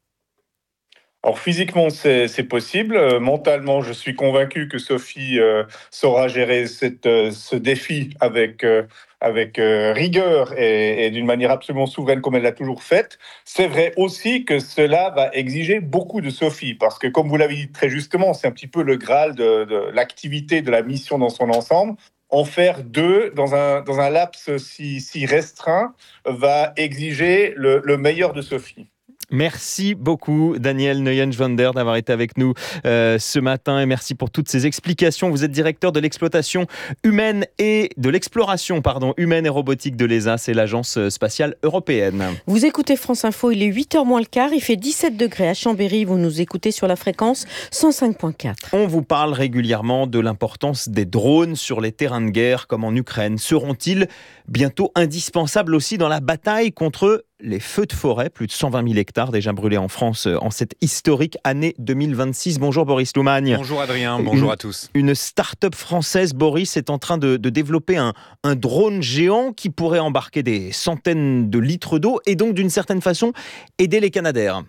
Alors physiquement, c'est, c'est possible. Euh, mentalement, je suis convaincu que Sophie euh, saura gérer cette, euh, ce défi avec, euh, avec euh, rigueur et, et d'une manière absolument souveraine comme elle l'a toujours faite. C'est vrai aussi que cela va exiger beaucoup de Sophie parce que, comme vous l'avez dit très justement, c'est un petit peu le Graal de, de l'activité, de la mission dans son ensemble. En faire deux dans un, dans un laps si, si restreint va exiger le, le meilleur de Sophie. Merci beaucoup Daniel Neuenschwander d'avoir été avec nous euh, ce matin et merci pour toutes ces explications. Vous êtes directeur de l'exploitation humaine et de l'exploration pardon, humaine et robotique de l'E S A, c'est l'agence spatiale européenne. Vous écoutez France Info, il est huit heures moins le quart, il fait dix-sept degrés à Chambéry, vous nous écoutez sur la fréquence cent cinq virgule quatre. On vous parle régulièrement de l'importance des drones sur les terrains de guerre comme en Ukraine. Seront-ils bientôt indispensables aussi dans la bataille contre les feux de forêt, plus de cent vingt mille hectares déjà brûlés en France en cette historique année deux mille vingt-six. Bonjour Boris Loumagne. Bonjour Adrien, bonjour une, à tous. Une start-up française, Boris, est en train de, de développer un, un drone géant qui pourrait embarquer des centaines de litres d'eau et donc d'une certaine façon aider les Canadaires.